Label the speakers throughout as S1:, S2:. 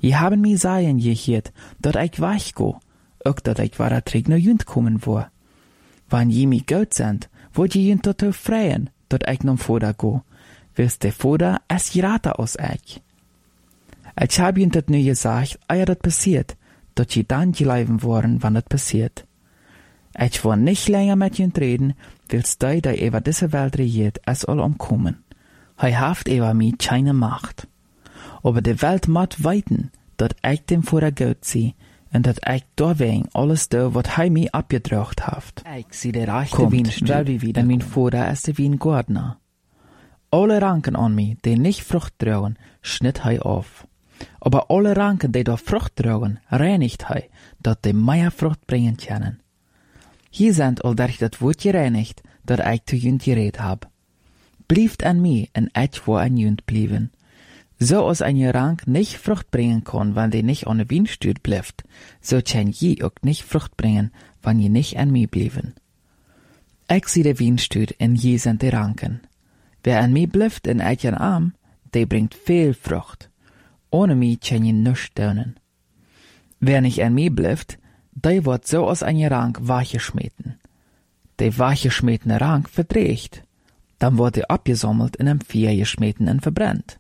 S1: Je haben mi sagen gehört, dat ich weggo, ook dat ich wara terug naar junt kommen wo. Wann je mi gut sind, wollt je junt tot freien, dat ich nom Vater go, willst de Vater es gerata aus ich. Ich hab junt dat nu gesagt, eer dat passiert, dat je dann geleiven worden, wann dat passiert. Ich will nicht länger mit junt reden, willst du, der über diese Welt regiert, es all umkommen. Hij haft über mi keine Macht. Aber die Welt moet weten, dat ich dem Vater gut zie, en dat ich doorwegen alles doe, wat hij mi abgedrucht haft. Ich zie de rechte Wienstuhl, en mijn Vater is de Wiengardner. Alle Ranken an mi, die nicht Frucht tragen, schnitt hij auf. Aber alle Ranken, die da Frucht tragen, reinigt hij, dat die mehr Frucht bringen können. Hier sind al durch dat Wort gereinigt, dat ich zu junt geredet hab. Blieft an mi, en ich wo an junt blieben. So als ein Rank nicht Frucht bringen kann, wenn die nicht an der Wienstuhl bleibt, so kann je auch nicht Frucht bringen, wenn je nicht an mi blieben. Ich sehe der Wienstuhl, en je sind die Ranken. Wer an mi bleibt en ich an Arm, der bringt viel Frucht. Ohne mi kann je nichts tun. Wer nicht an mi bleibt, der wird so aus ein Rank wachgeschmeten. Der wachgeschmetene Rank verdreht. Dann wird er abgesammelt in einem Feuer geschmeten und verbrennt.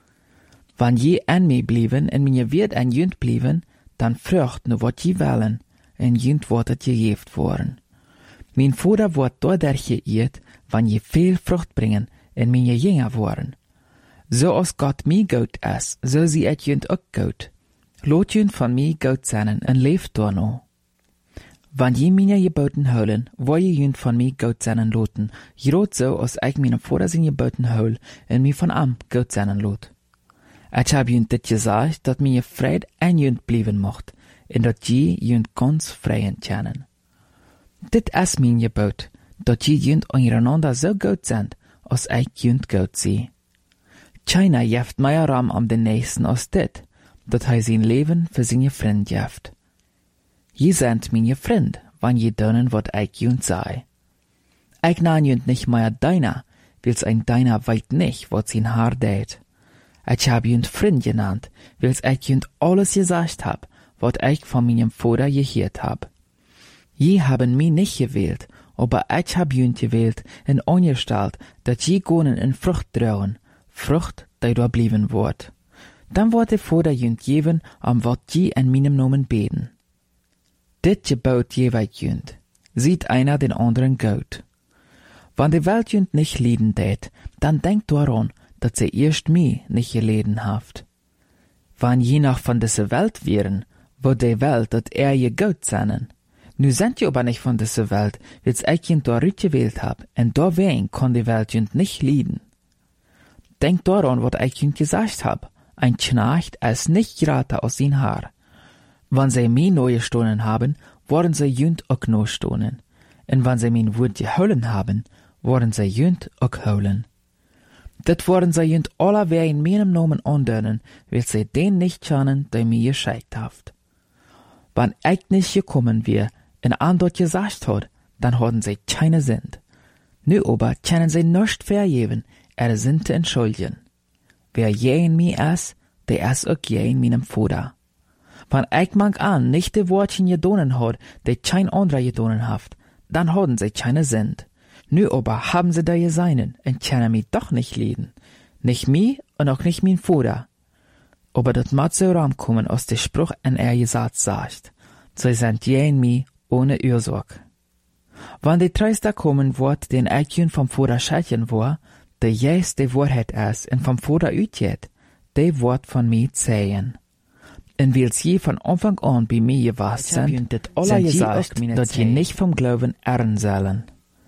S1: Wenn je an mi blieben en mir wird an junt blieben, dann frucht nu wat je wollen, en junt wordt het gegeeft worden. Mijn Vater wordt doordat geëerd, wenn je veel Frucht bringen en mijn je jünger worden. So als Gott mi gut is, so zie ik junt ook gut. Laat junt van mi gut zijn en leef door no. Wenn je meine Geboten houden, wil je junt van mi gut zijn laten, groot so als ik mijn Vater zijn Geboten hou en mi van am gut zijn laat. Ich hab junt dit gesagt, dat mir Fried en junt blieben mocht, en dat je junt ganz freien kennen. Dit is mijn Gebot, dat je junt ondereinander so gut sind, als ich junt gut zie. Keiner jeft mehr Ram am den Nächsten als dit, dat hij zijn Leben für seine Freund jeft. Je sind mijn Freund, wann je donen wat ich junt sei. Ich nan junt nicht mehr deiner, wils ein deiner weit nicht, wat sein Haar deed. Ich hab junt Freund genannt, wils ich junt alles gesagt hab, wat ich von meinem Vater gehört hab. Je haben mi nicht gewählt, aber ich hab junt gewählt en angestellt, dat je gonen in Frucht trauen, Frucht, die da blieben wird. Dann wird der Vater junt geben, am wat je in meinem Namen beten. Dit Gebot jeweils junt, sieht einer den anderen gut. Wenn die Welt junt nicht lieden tät, dann denkt daran, dat sie erst mi nicht geleden haft. Wann je noch von dieser Welt wären, wo die Welt dat je gut seinen. Nu sind je aber nicht von dieser Welt, wils ich junt da gewählt hab, en doorwegen kann die Welt junt nicht lieden. Denkt daran, wat ich junt gesagt hab, ein Knecht ist nicht gerade aus sein Haar. Wann sie mi neue Stunden haben, worden sie junt auch no stunden. En wann sie min Wort geholen haben, worden sie junt auch holen. Dat worden sie junt alle wer in meinem Namen andönen, weil sie den nicht kennen, der mir gescheit haft. Wann ich nicht gekommen wär, en an dort gesagt hat, dann hatten sie keine Sinn. Nu aber können sie nicht vergeben, sind zu entschuldigen. Wer je in mir ist, der ist auch je in meinem Vater. Wenn ich mang an nicht die Wortchen gedonen hat, die kein anderer gedonen haft, dann hatten sie keine Sinn. Nu aber haben sie da geseinen und können mich doch nicht leiden. Nicht mi und auch nicht mein Vater. Aber dat mat so rankommen, aus der Spruch en gesagt sagt. Sie sind je in mi ohne Ursorg. Wann die Tröster kommen wird, den ich vom Vater schätzen war, der jes die Wahrheit ist und vom Vater utgeht, der wird von mir zählen. Und wils je von Anfang an bei mir gewesen sind, sind gesagt, dass je nicht vom Glauben ehren sollen.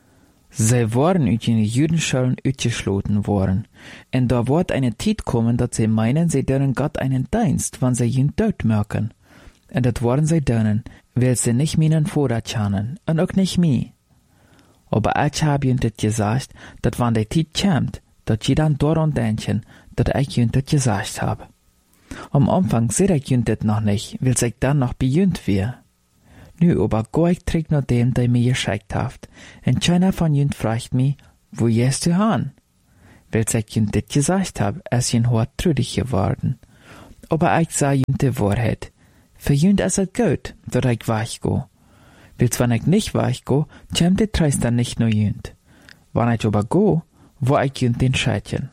S1: Sie waren uit die Judenschulen uitgeschloten worden. Und da wird eine Zeit kommen, dass sie meinen, sie dürfen Gott einen Dienst, wenn sie ihn tot merken. Und das werden sie dürfen, weil sie nicht meinen Vater kennen, und auch nicht mich. Aber ich habe ihnen das gesagt, dass wenn die Zeit kommt, dass sie dann daran denken, dass ich ihnen das gesagt habe. Am Anfang sehe ich ihnen das noch nicht, weil ich dann noch bei ihnen wäre. Nu aber go ich träg nach dem, der mir geschickt haft, und keiner von ihnen fragt mich, wo gehst du hin? Weil ich ihnen das gesagt hab, ist ihnen hart trüdig geworden. Aber ich sag jünt de Wahrheit. Für jünt is het gut, dat ich weggo. Wils wann ich nicht weggo, kämt de Treis dann nicht nur jünt. Wann ich aber go, wo ich jünt den Scheitchen.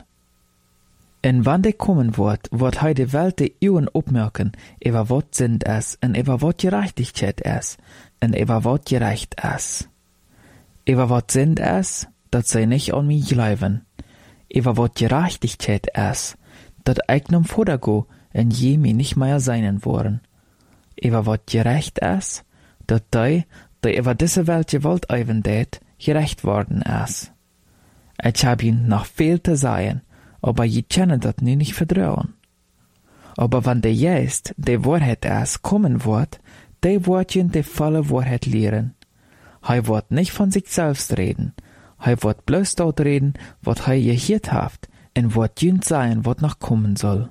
S1: En wann de kommen wird he de Welt de Uwen opmerken, über wat sind es, en über wat Gerechtigkeit es, en über wat gerecht es. Über wat sind es, dat sei nicht an mich glauben. Über wat Gerechtigkeit es, dat ich nom Vater go, en je mi nicht mehr seinen worden. Über wat gerecht es, dat die über diese Welt gewollt eiven det, gerecht worden es. Ich hab ihn noch viel zu sagen, aber je können dat nu nicht vertrauen. Aber wenn der Geist, die Wahrheit es kommen wird, der wird ihn die volle Wahrheit lehren. Er wird nicht von sich selbst reden, er wird bloß dort reden, was er gehört hat, und wird ihn sein, was noch kommen soll.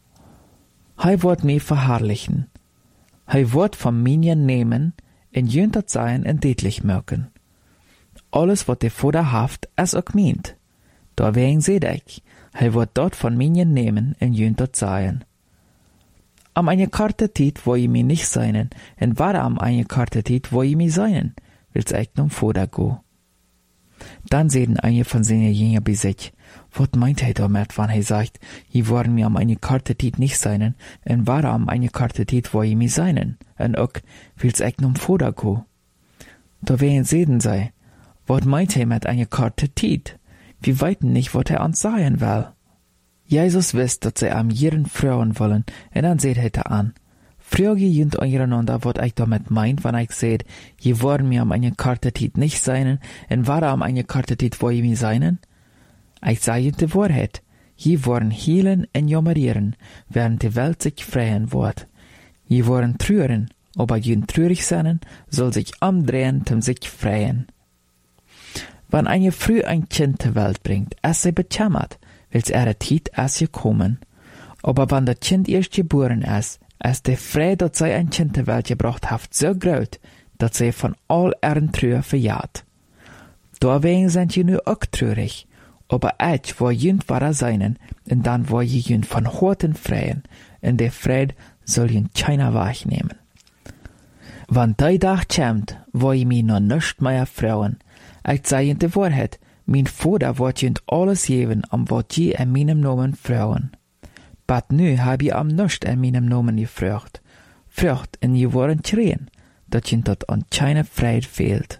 S1: Er wird mich verherrlichen. Er wird von mir nehmen, und ihn dort sein und deutlich merken. Alles, was der Vater hat, ist auch meint. Deswegen seht ich, er wird dort von mir nehmen und ihn dort sein. Am eine karte Zeit, wo ich mich nicht seinen, und war am eine karte Zeit, wo ich mich seinen, will's ich nun Vater go. Dann sehen eine von seinen Jüngern bei sich, was meint er damit, wenn er sagt, ich wollen mir am eine karte Zeit nicht seinen, und war am eine karte Zeit, wo ich mich seinen, und auch will's ich nun Vater go. Da werden sehen sei, was meint er mit einer karte Zeit? Wir weiten nicht, was er uns sagen will. Jesus wisst, dass sie am jeden Frauen wollen, und dann seht er an. Frage jünt untereinander, was ich damit meint, wenn ich seht, je wollen mir am eine karte Zeit nicht seinen, und war am eine karte Zeit, wo ich mich seinen? Ich sage jünt die Wahrheit. Je wollen healen und jammerieren, während die Welt sich freien wird. Je wollen trüren, aber jünt trürig sein, soll sich umdrehen, sich freien. Wenn eine früh ein Kind zur Welt bringt, ist sie bejammert, weil's ihre Zeit ist gekommen. Aber wenn das Kind erst geboren ist die Freude, dass sie ein Kind zur Welt gebracht hat, so groß, dass sie von all ihren Trühe verjagt. Deswegen sind sie nur auch traurig, aber ich wo jünd war seinen, und dann wo je jünd von Horten freien, und der Freude soll jünd keiner wegnehmen. Wenn der Tag kommt, wo ich mich noch nicht mehr freuen, ich sage die Wahrheit, mein Vater wird jünd alles geben, wat je in meinem Namen freuen. But nu hab ich am nicht in meinem Namen gefrucht. Frucht in je worden schreien, dat jünd dort an keine Freude fehlt.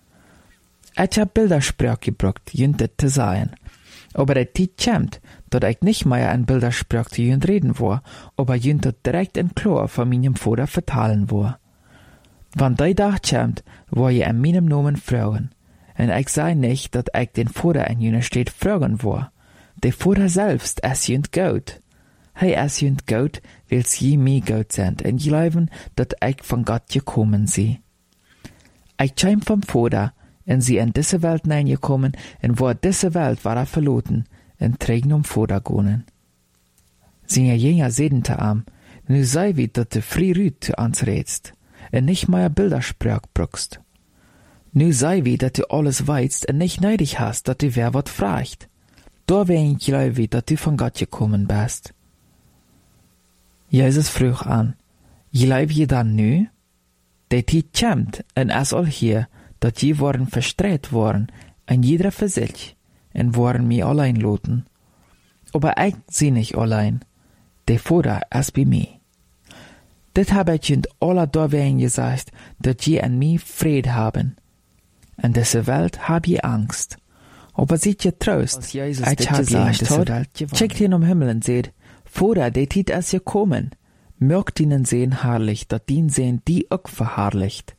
S1: Ich hab Bildersprach gebraucht, jünd das zu sagen. Aber der Zeit kommt, dat ich nicht mehr in Bildersprach zu jünd reden war, aber jünd dat direkt in klar von meinem Vater vertalen war. Wenn der Tag kommt, wo je in meinem Namen freuen, und ich sage nicht, dass ich den Vater in jener Stadt fragen war. Der Vater selbst ist jünd gut. Er ist jünd gut, weil sie mir gut sind, und glauben, dass ich von Gott gekommen sie. Ich kam vom Vater, und sie in diese Welt hineingekommen, und wo diese Welt war verloren, und trägen Vater gehen. Seine Jünger sehen zu ihm, nu sei wie, dass du frei rüt zu uns redst, und nicht mehr Bildersprach brauchst. Nu sei wie, dass du alles weißt und nicht neidig hast, dass du wer wat fragt. Deswegen glaube ich, dass du von Gott gekommen bist. Jesus frug an, glaub je dann nu? Der Zeit kommt, und es all hier, dass je worden verstreut worden, und jeder für sich, und worden mir allein loten. Aber ich sie nicht allein, der Vater ist bei mir. Das habe ich in aller deswegen gesagt, dass je an mir Fried haben. In dieser Welt hab je Angst. Aber seht ihr Trost, ich hab je in dieser Welt. Checkt hin Himmel und seht, Vater, der Tit ist gekommen. Mögt ihnen sehen herrlich, dat ihn sehen die auch verherrlicht.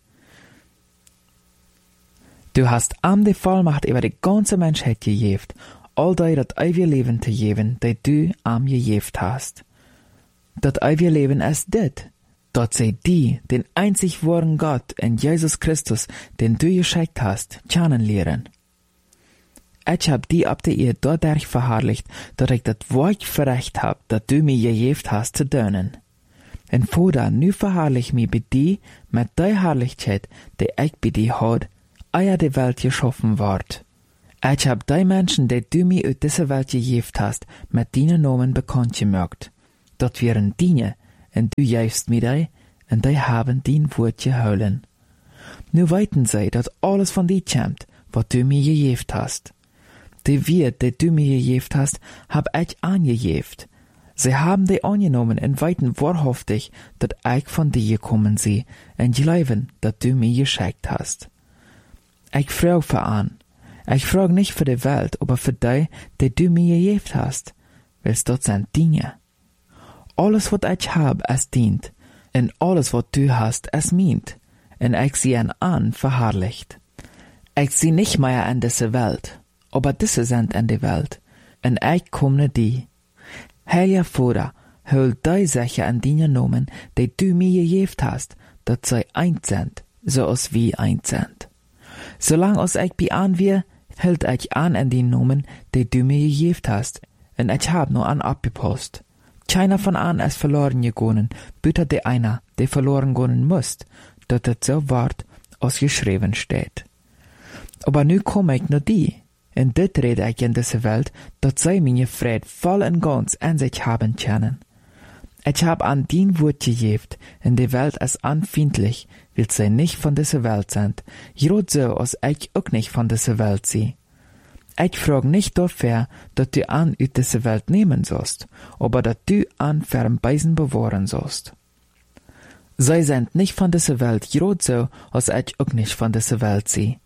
S1: Du hast am die Vollmacht über die ganze Menschheit gegeben, all die dat ewige Leben zu geben, die du am gegeben hast. Dat ewige Leben ist dit, dat sie die, den einzig wahren Gott in Jesus Christus, den du geschickt hast, kennenlernen. Ich hab die ab der Erde dadurch verherrlicht, dass ich das Wort verrecht hab, das du mir gegeben hast zu dienen. Und Vater, nu verherrlich mich bei dir mit der Herrlichkeit, die ich bei dir hat, ehe die Welt geschaffen ward. Ich hab die Menschen, die du mir aus dieser Welt gegeben hast, mit deinen Namen bekannt gemacht. dat wären Dinge, en du geefst mir die, en die haben dien woord gehouden. Nu weten zij dat alles van die komt, wat du mir gegeven hast. Die Wert, die du mir gegeven hast, hab ich angegeven. Sie haben die angenommen en weten wahrhaftig, dat ich von dir gekommen sie, en geloven, dat du mir geschickt hast. Ich frage für an. Ich frage nicht für die Welt, aber für die du mir gegeven hast. Weil's dort sind Dinge. Alles, wat ich hab, es dient, en alles, wat du hast, es meint, en ich sie an verherrlicht. Ich sie nicht mehr in diese Welt, aber diese sind in die Welt, en ich komme die. Heiliger Vater, hol die Sache an die Nomen, die du mir gegeben hast, dat sie eins sind, so als wir eins sind. Solange als ich bei an wir, hält ich an die Nomen, die du mir gegeben hast, en ich hab nur an abgepost. Keiner von an ist verloren gegangen, büter der einer, der verloren gehen muss, dat het so ward, als geschrieben steht. Aber nu komme ich nur die. En dit rede ich in diese Welt, dat zij meine Fried voll en ganz an sich haben können. Ich hab an dien Wort gegeven, en die Welt ist anfindlich, weil sie nicht von dieser Welt sind, gerade so, als ich auch nicht von dieser Welt sie. Ich frag nicht dafür, dat du an uit diese Welt nehmen sollst, aber dat du an ferm Beisen bewahren sollst. Sie sind nicht von dieser Welt, gerade so, als ich auch nicht von dieser Welt sie.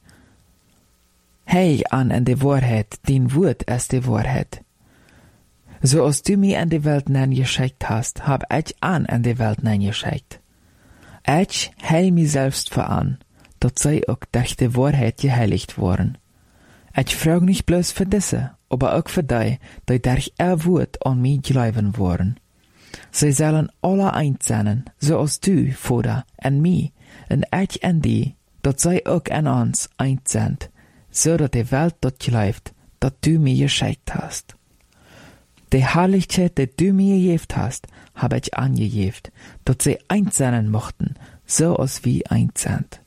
S1: Hey an in die Wahrheit, dein Wort ist die Wahrheit. So als du mir in die Welt geschickt hast, hab ich an in die Welt geschickt. Ich heil mich selbst für an, dat sei auch durch die Wahrheit geheiligt worden. Ich frag nicht bloß für diese, aber auch für die durch ihr Wort an mich glauben worden. Sie sollen alle eins sein, so als du, Vater, en mich, en ich en die, dat sei auch en uns eins sind, so dat die Welt dort glaubt, dat du mir geschickt hast. Die Herrlichkeit, die du mir gegeben hast, hab ich angegeben, dat sie eins sein mochten, so als wir eins sind.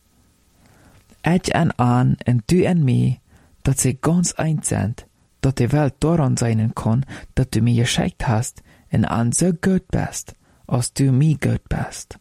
S1: Ich en an, und du en mir, dat sie ganz eins sind, dat die Welt daran sein kann, dat du mir geschickt hast, und an so gut bist, als du mir gut bist.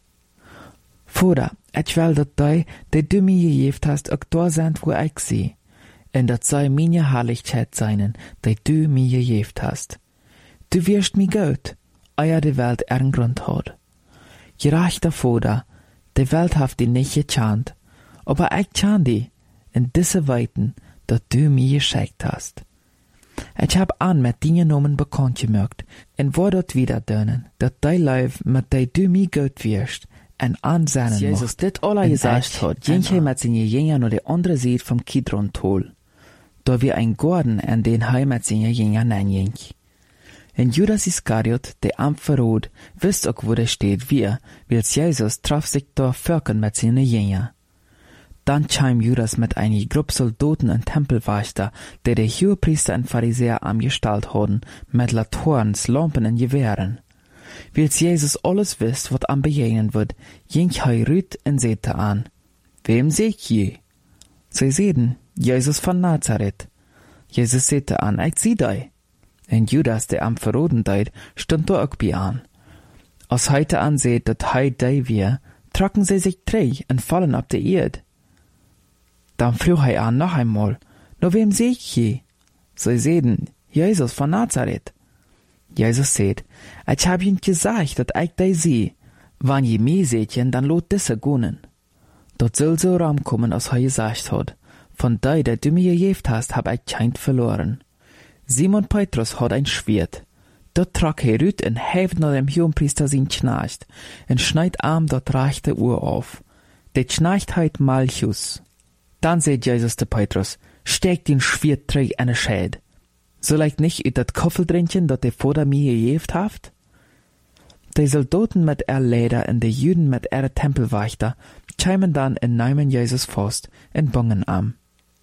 S1: Vater, ich will, dat die du mir gegeben hast, auch da sind, wo ich sie, en dat sei meine Herrlichkeit sein, die du mir gegeben hast. Du wirst mir gut, euer die Welt ihren Grund hat. Gerechter Vater, die Welt hat die nicht gekannt, aber ich kann die, in diese Weiten, dat du mir geschickt hast. Ich hab an mit den Nomen bekannt gemacht, en wo dort wieder dönen, dat die Leib, mit die du mir gut wirst, en ansennen mocht. Jesus dit alle gesagt hat, ging hij mit seinen Jüngern naar de andere Seite vom Kidron-Tal. Da wir ein Garten an den hij mit seinen Jüngern neinging. En Judas Iskariot, der am Verrat, wisst auch, wo der steht, weil Jesus traf sich da Völkern mit seinen Jüngern. Dann kam Judas mit einer Gruppe Soldaten und Tempelwächter, die Hohepriester und Pharisäer angestellt hatten, mit Laternen, Lampen und Gewehren. Weil Jesus alles wisst, was am begegnen wird, ging er rüt und sagte an, wem seht ihr? Sie sehen, Jesus von Nazareth. Jesus sagte an, ich sieh dich. Und Judas, der am Verraten deut, stand da auch bei an. Als heute ansieht, dat hij die wir, trocken sie sich drei und fallen auf die Erde. Dann frug er an noch einmal, nur wem seht je? Sie sehen, Jesus von Nazareth. Jesus sagt, ich hab ihnen gesagt, dat ich die sehe. Wann je mich seht, dann lot diese gehen. Dort soll so Raum kommen, als er gesagt hat, von die du mir gegeben hast, hab ich kein verloren. Simon Petrus hat ein Schwert. Dort trag er rüt und heft nach dem Hohenpriester sein Knecht und schneid arm dort rechte Uhr auf. Der Knecht heit Malchus. Dann sagt Jesus zu Petrus, steck den Schwert träg in den Schäd. Soll ich nicht ut dat Koffeldrinchen, dat der Vater mir gegeben hat? Die Soldaten mit ihr Leder und die Juden mit ihrer Tempelwächter kämen dann in nehmen Jesus fast und bungen am.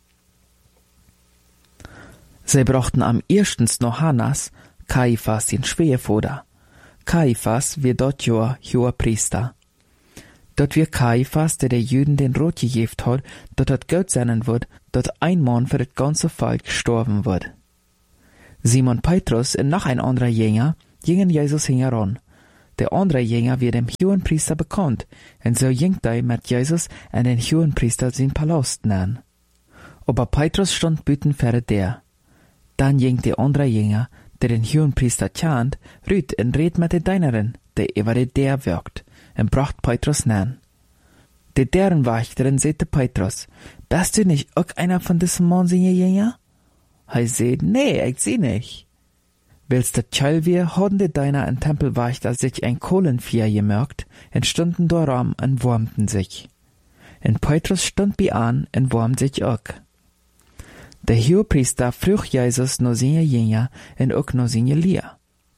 S1: Sie brachten am erstens noch Hannas, Kaiphas den Schwiegervater. Kaiphas wird dort Hohepriester. Dort wird Kaiphas, der Juden den Rot gegeben hat, dort hat Gott sein wird, dort ein Mann für das ganze Volk gestorben wird. Simon Petrus und noch ein anderer Jünger gingen Jesus heran, Der andere Jünger wird dem Hohenpriester bekannt, und so jingt er mit Jesus an den Hohenpriester sein Palast nennen. Aber Petrus stand büten für der. Dann jingt der andere Jünger, der den Hohenpriester tjant, rüt und red mit der Deinerin, der über der wirkt, und bracht Petrus nennen. Der deren Wächterin sagte Petrus, bist du nicht auch einer von diesen Monsignor Jünger? Er sagt, nee, ich seh nicht. Willst du tschall wir, haben die Deiner in Tempelwächter sich ein Kohlenfeuer gemerkt, und stunden darum und wärmten sich. Und Petrus stund bei an und wärmt sich auch. Der Hohepriester frug Jesus noch seine Jünger und auch noch seine Lehr.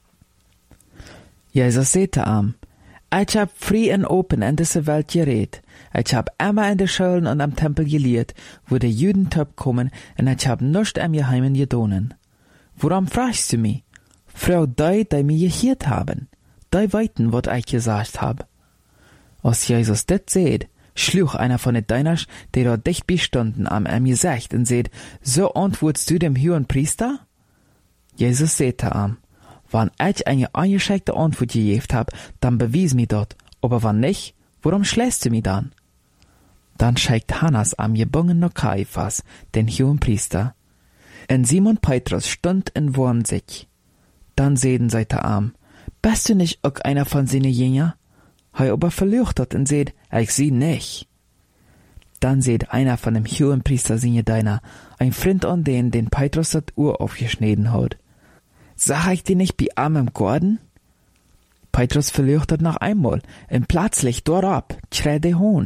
S1: Jesus sagte ihm, ich hab frei und open in diese Welt geredet. Ich hab immer in de Schulen und am Tempel gelehrt, wo die Juden top kommen, und ich hab nichts am Geheimen gedonen. Warum fragst du mich? Frau die mir gehört haben. Die weiten, wat ich gesagt hab. Als Jesus dit seht, schlug einer von den Deiners, die dort dicht bestanden, am gesagt und seht, so antwortest du dem Hohenpriester? Jesus sagte ihm, wenn ich eine eingeschränkte Antwort gegeben hab, dann bewies mir dort, aber wenn nicht, warum schlägst du mich dann? Dann schickt Hannas am gebungenen Kaiphas, den Hohenpriester. Und Simon Petrus stund und wärmt sich. Dann sehen sie ihm, bist du nicht auch einer von seinen Jünger? Er aber verleuchtet und seht, ich sie nicht. Dann seht einer von dem Hohenpriester seine Deiner, ein Freund an den Petrus das Ohr aufgeschnitten hat. Sag ich dir nicht bei ihm im Garten? Petrus verleuchtet noch einmal, und plötzlich dorab, schreit der Hohn.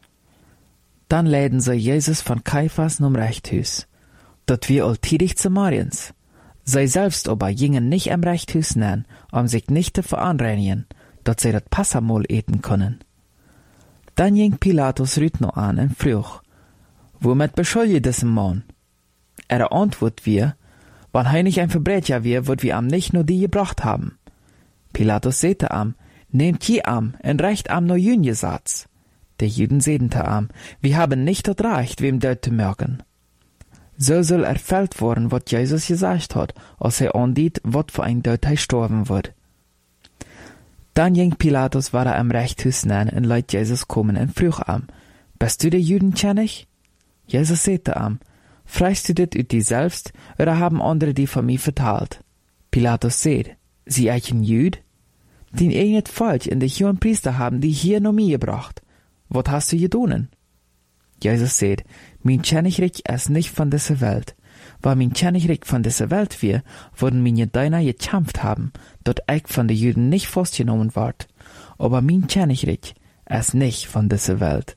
S1: Dann leiden sie Jesus von Kaiphas zum Reichthus. Dort wir alltätig zu Mariens. Sie selbst aber gingen nicht am Reichthus nennen, sich nicht zu veranreinigen, dass sie das Passamol eten können. Dann ging Pilatus Rüt noch an und frug, womit beschuldigt diesen Mann? Er antwortet wir, wenn er nicht ein Verbrecher wir, wird wir am nicht nur die gebracht haben. Pilatus sagte am, nehmt je am und reicht am nur Jüngesatz. Der Juden sedente am, wir haben nicht das Recht, wem dort zu merken. So soll erfüllt worden, was Jesus gesagt hat, als er andiet, wat für ein Dort gestorben wird. Dann ging Pilatus war am Reichthus nennen und leit Jesus kommen und frug am, bist du der Juden kennig? Jesus sagte am, freist du dit ut die selbst, oder haben andere die von mir vertalt? Pilatus seht, sie eichen Jüd? Den nicht falsch, in die Hohenpriester haben die hier noch mir gebracht. Wat hast du gedonen? Jesus seht, mein Königreich ist nicht von dieser Welt. Weil mein Königreich von dieser Welt wir, würden meine Deiner gekämpft haben, dort ich von den Juden nicht festgenommen ward. Aber mein Königreich ist nicht von dieser Welt.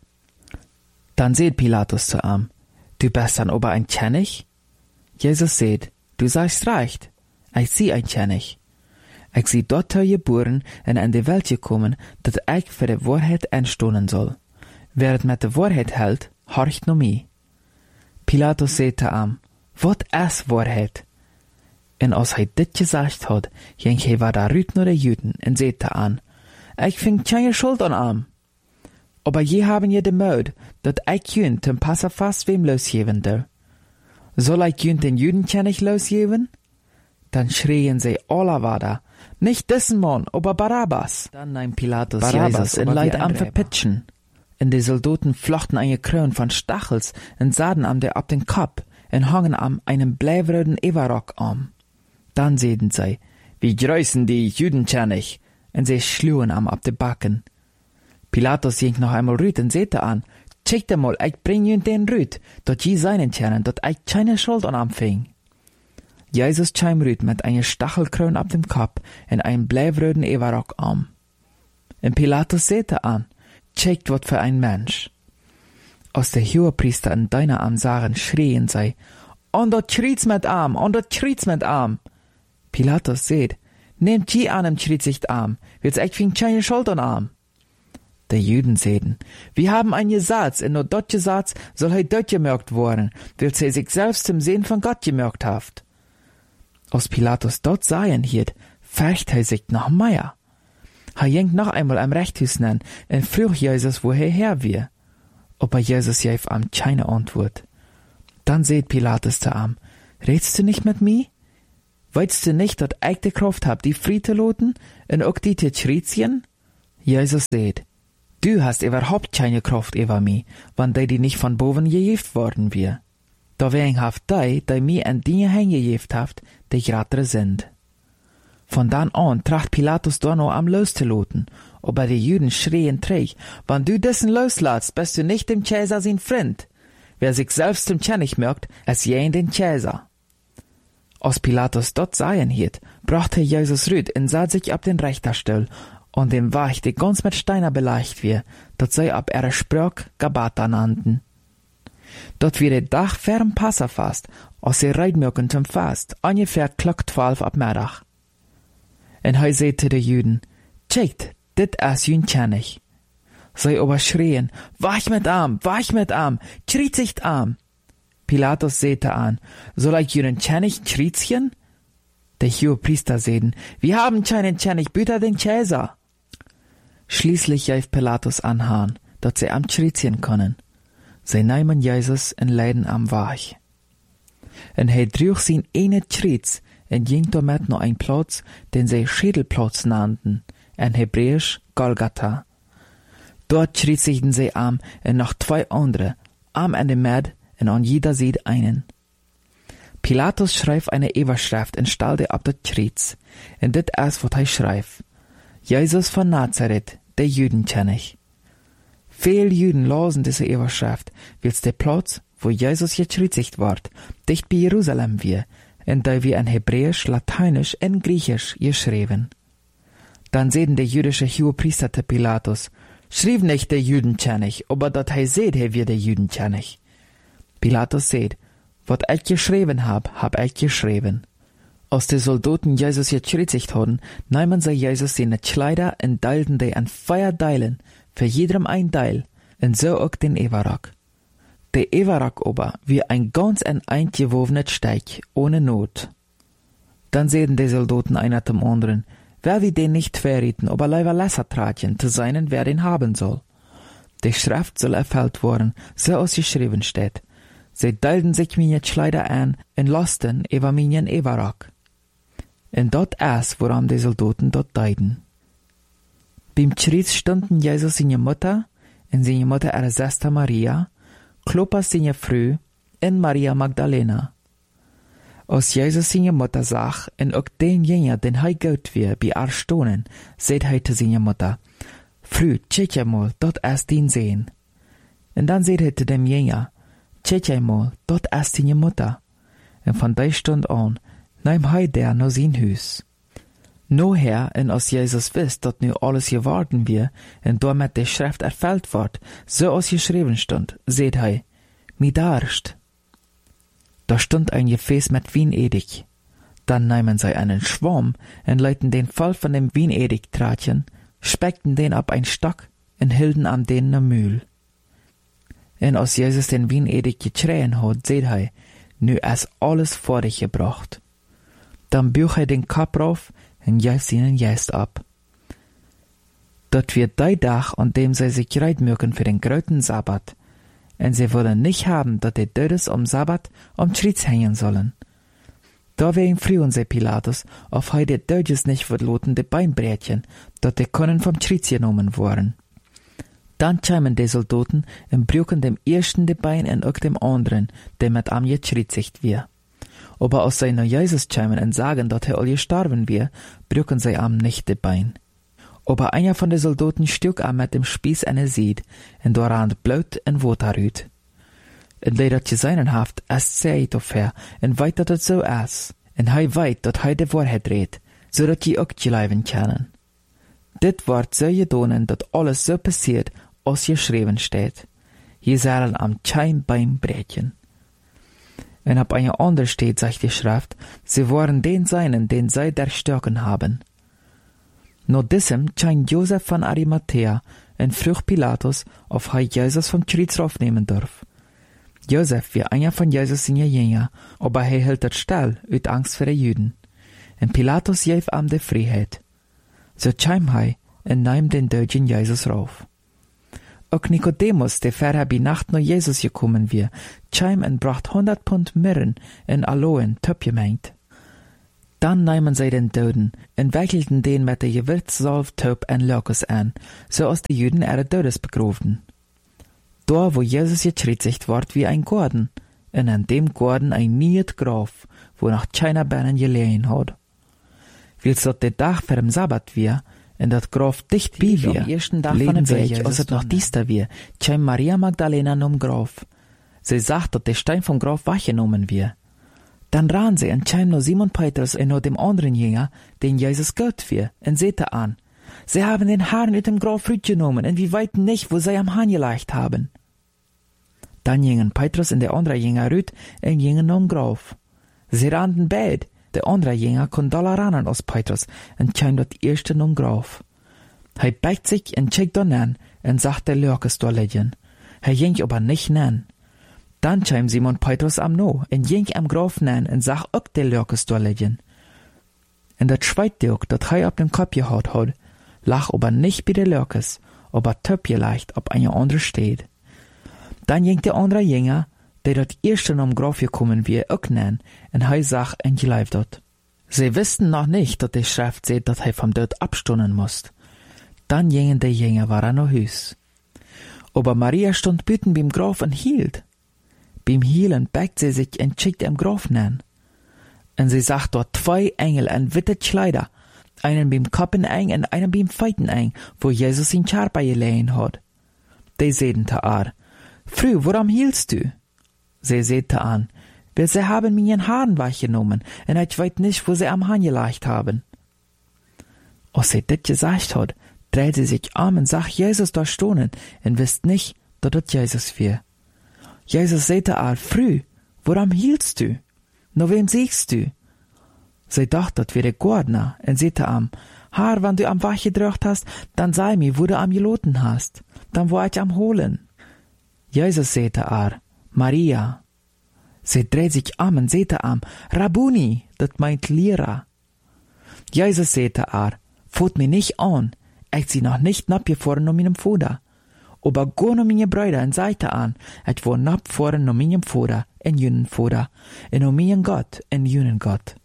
S1: Dann seht Pilatus zu ihm, du bist dann aber ein König? Jesus seht, du sagst recht, ich sieh ein König. Ich sieh dort geboren und in die Welt gekommen, dass ich für die Wahrheit einstehen soll. Wer es mit der Wahrheit hält, horcht no mich. Pilatus sagte ihm, wat ist Wahrheit? Und als er dit gesagt hat, ging er weiter rüt nur der Juden und sagte an, ich fing keine Schuld an ihm. Aber je haben je de Möd, dat ich jün zum Passafast wem losgeben der. Soll ich jün den Juden König losgeben? Dann schrien sie alle weiter, nicht diesen Mann, aber Barabbas. Dann nahm Pilatus Jesus und leid am verpitschen. Und die Soldaten flochten eine Krone von Stachels und sahen am der ab den Kopf und hangen am einen bleiwröden Everrock am. Dann sehten sie, wie grüßen die Judenkönig, und sie schlugen am ab de Backen. Pilatus ging noch einmal rüt und sagte an, schickt mal, ich bring ihn den rüt, dort je seinen Tjernen, dort ich keine Schuld an fing. Jesus kam rüt mit einer Stachelkrone ab dem Kopf und einem bleiwröden Everrock am. Und Pilatus sagte an, checkt wat für ein Mensch. Als der Hohepriester und Deiner am sahen, schrien sie, und dort schriet's mit Arm, und dort schriet's mit Arm. Pilatus seht, nehmt je an im schriet Arm, wird's echt wie ein keine Schuld an Arm. Der Juden sehten, wir haben ein Gesetz, und nur dort Gesetz soll er dort gemerkt worden, weil er sich selbst zum Sehen von Gott gemerkt haft. Als Pilatus dort sahen hielt, färcht er sich noch mehr. Er ging noch einmal am Reichthus nennen und frug Jesus, woher her wir. Aber Jesus gab ihm keine Antwort. Dann seht Pilatus zu ihm, redst du nicht mit mir? Weißt du nicht, dat ich de Kraft hab, die frei te loten, en ook die te schriezien? Jesus sagt, du hast überhaupt keine Kraft über mich, wann die nicht von boven gejift worden wir. Dawein haft die mir an Dinge hängejift haft, die gratere sind. Von dann an tracht Pilatus da noch am loszuloten, aber die Juden schrien träg, wann du dessen loslässt, bist du nicht dem Cäsar sein Freund. Wer sich selbst zum König merkt, es jen den Cäsar. Als Pilatus dort seien hielt, brachte Jesus rüd und sah sich ab den Richterstuhl, und dem Wach, die ganz mit Steiner beleicht wir, dat sei ab ihre Sprach Gabata nannten. Dort wird der Dach ferm Passa fast, als sie reitmöken zum Fast, ungefähr klock 12 ab Mittag. En hij zei zu den Juden, tschekt, dit is jün König. Sie aber schrien, wach mit arm, schriet sich arm. Pilatus säte an, soll ich jüren König schriezchen? Der Hohepriester säden, wir haben keinen König, bitte den Cäsar. Schließlich jäf Pilatus anhahn, dat sie am schriezchen können. Sie nehmen Jesus en leiden am Wach. En hij droeg zijn ene schriez, en ging damit noch ein Platz, den sie Schädelplatz nannten, en Hebräisch Golgatha. Dort schriezigten sie am en noch 2 andere, am an dem Med en an jeder Seite einen. Pilatus schreibt eine Überschrift en stalde ab dat Schriez, en dit is wat hij schreibt. Jesus von Nazareth, der Judenkönig. Viel Juden lasen diese Überschrift, wils der Platz, wo Jesus geschriezigt ward, dicht bei Jerusalem wir, en da wir in Hebräisch, Lateinisch en Griechisch geschrieben. Dann sehen der jüdische Hohepriester zu Pilatus, schrieb nicht der Judenkönig, aber dat hij seht, hij wir der Judenkönig. Pilatus seht, wat ich geschrieben hab ich geschrieben. Als die Soldaten Jesus gekreuzigt hadden, nahmen sie Jesus seine Kleider en deilten die an 4 Deilen, für jedem ein Deil, en so auch den Everak. Der Everak aber wie ein ganz eingewovenes Steig, ohne Not. Dann sehen die Soldaten einer zum anderen, wer wie den nicht verrieten, aber leider lesser tratchen, zu seinen, wer den haben soll. Die Schrift soll erfüllt worden, so als geschrieben steht. Sie deilten sich meine Kleider an, en lasten über meinen Everak. En dort ist, woran die Soldaten dort deiden. Beim Schriez stunden Jesus seine Mutter, en seine Mutter ihre Schwester Maria, Klopas seine Frau, en Maria Magdalena. Als Jesus seine Mutter sah, en ook den Jünger, den hij gout weer, bij haar stonen, seht hij zu seine Mutter, Frau, tschek je mal, dort ist den Sehen. En dan seht hij zu dem Jünger, tschek je mal, dort ist seine Mutter. En von der Stund an, nahm hij der no sein Hus. Noher, en als Jesus wist, dat nu alles geworden wir, en damit de Schrift erfüllt wordt, so als geschrieben stund, seht hij, mi darst. Da stund ein Gefäß mit Wienedig. Dann nahmen sie einen Schwamm und leiten den voll von dem Wienedig-Tratchen, speckten den ab ein Stock und hielten an den ne Mühl. Und als Jesus den Wienedig geträhen hat, seht hij, nu ist alles vor dich gebracht. Dann büch hij den Kopf rauf und jäft ihnen Jäst ab. Dort wird der Tag, an dem sie sich reit mögen für den großen Sabbat, und sie wollen nicht haben, dass die Dödes am Sabbat am Schriez hängen sollen. Da wegen frühen sie Pilatus, auf heute Dödes nicht verloten die Beinbrätchen, dass die können vom Schriez genommen worden. Dann kämen die Soldaten und brüchen dem ersten die Bein und auch dem anderen, der mit am geschriezigt wird. Aber als sie nach Jesus kämen und sagen, dass er all gestorben wird, brüchen sie am nicht die Bein. Aber einer von den Soldaten stück am mit dem Spieß eine Sied, und daran Blut und Wasser rüht. Und der dat geseinen haft, es seht auf her, und weit dat es so ist, und hei weit, dat hei de Wahrheit redt, so dat die auch geleiben können. Dit wort so gedonen, dat alles so passiert, als geschrieben steht. Hier sollen am kein Bein brechen. Und ab einer anderen steht, sagt die Schrift, sie waren den seinen, den sie durchstochen haben. Nur diesem scheint Josef von Arimathea en vroeg Pilatus, of hij Jesus vom Kreuz raufnehmen darf. Josef war einer von Jesus seine Jünger, aber hij hielt het still uit Angst vor den Juden. En Pilatus gaf ihm die Freiheit. So kam hij en nahm den Dödgen Jesus rauf. Auch Nikodemus, der vorher bei Nacht nach Jesus gekommen war, kam en bracht 100 Pfund Myrrhen en Aloen töpgemengt. Dann nahmen sie den Doden und wickelten den mit der Gewürzsalve, Taub und Lokos an, so als die Juden ihre Todes begroften. Da, wo Jesus gekreuzigt ward wie ein Gordon, und an dem Gordon ein nieuet Graf, wo noch keiner Beinen gelegen hat. Wils dat der Tag vor dem Sabbat wir, und dat Graf dicht bei wir, leden sich, als het noch diester wir, käm Maria Magdalena nom Graf. Sie sagt, dat der Stein vom Graf weggenommen wir. Dann ran sie und käm noch Simon Petrus und noch dem anderen Jünger, den Jesus Gott wir, und sehte an. Sie haben den Herrn mit dem Graf genommen, und wir weiten nicht, wo sie am Hahn gelegt haben. Dann gingen Petrus und der andere Jünger rüt und gingen nom Graf. Sie rannten beid. Der andere Jünger kon doller rannen als Petrus und käm dort erste nom Graf. Hij beigt sich und checkt dann an und sagt der Lörkes da liegen. Hij ging aber nicht nan. Dann käm Simon Petrus am no und ging am Graf nan und sagt auch der Lörkes da liegen. Und dat zweite auch, dat hij auf dem Kopf gehaut hat, lag aber nicht bei der Lörkes, aber töp leicht ob eine andere steht. Dann ging der andere Jünger, der dort erste nom Graf gekommen wie auch nan, und hij sagt und gelieft dort. Sie wussten noch nicht, dass die Schrift seht, dass hij vom Tod abstunden musst. Dann gingen die Jünger waren nach Hus. Aber Maria stund büten beim Graf und hielt. Beim Hielen beigt sie sich und schickt dem Graf nan. Und sie sagt dort 2 Engel in witte Kleider, einen beim Koppen eng und einen beim Feiten eng, wo Jesus in Charpa gelegen hat. Die sehten te ar, Frau, warum hielst du? Sie sehte an, weil sie haben meinen Haaren weggenommen, und ich weiß nicht, wo sie am Hahn gelegt haben. Als sie dit gesagt hat, dreht sie sich um und sagt Jesus da stohnen, und wisst nicht, dass das Jesus wär. Jesus sehte an, Frau, warum hielst du? No wem siehst du? Sie dachte, das wär der Gordner, und sehte am, Haar, wenn du am Wach gedrückt hast, dann sei mir, wo du am geloten hast, dann war ich am holen. Jesus sehte an, Maria. Sie dreht sich um und sehte am, Rabuni, das meint Lehrer. Jesus sehte an, fot mir nicht an, ich sie noch nicht abgefahren um meinem Vater. Aber go no meine Brüder und seite an, ich war abgefahren um meinem Vater, en jünen Vater, en um meinen Gott, en jünen Gott.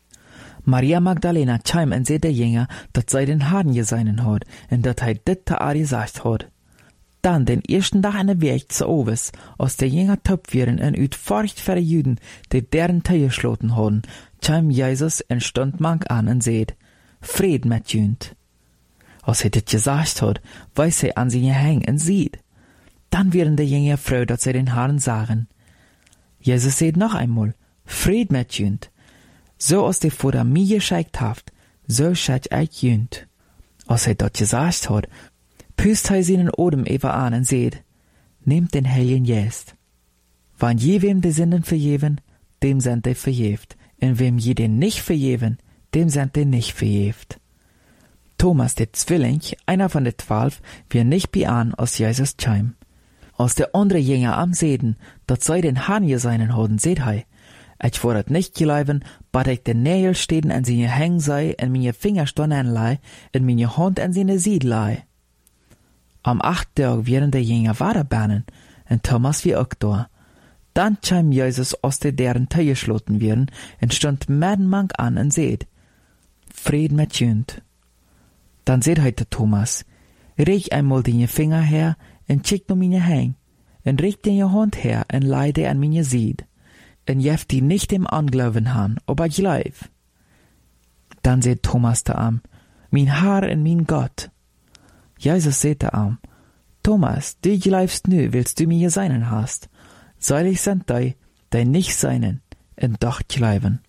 S1: Maria Magdalena käm und sehte Jünger, dat sei den Haaren geseinen hat, und dat hij dit te ar gesagt hat. Dann den ersten Tag an der Weg zu Oves, als der Jünger töp wären und ut Furcht für die Juden, die deren Tee geschloten haben, käm Jesus und stund mank an und seht, Fried mit jünd. Als er dit gesagt hat, weiß er an sie hängen und sieht. Dann wären die Jünger froh, dass sie den Haaren sagen. Jesus seht noch einmal, Fried mit jünd. So als der Vater mir geschickt haft, so schickt ich jünd. Als er dat gesagt hat, püst hij seinen Odem even an und seht, nehmt den Heiligen Geist. Wann je wem die Sünden vergeben, dem sind die verjeft. Und wem je den nicht vergeben, dem sind die nicht verjeft. Thomas, der Zwilling, einer von den 12, wir nicht bei an, als Jesus käm. Als der andere Jünger am Seden, dat sei den Hahn geseinen hoden, seht hei. Ich war dat nicht geleiben, bat ich den Nägel stehen an seine Hängen sei, und meine Finger stonnen lei, und meine Hand an seine Sied lei. Am 8. Tag wären der Jünger weiterbernen, und Thomas wie auch da. Dann käm Jesus aus deren Tee geschloten werden, und stund Mank an und seht, Fried mit jünd. Dann seht heute Thomas, reich einmal deine Finger her, und schick no meine Hänge, und reich deine Hand her, und leide an meine Sied, und jef die nicht im Anglauben han, aber gleich. Dann seht Thomas da am, mein Herr und mein Gott. Jesus sehte am, Thomas, du gleifst nu, willst du mir seinen hast. Seilig sind die nicht seinen, und doch gleiben.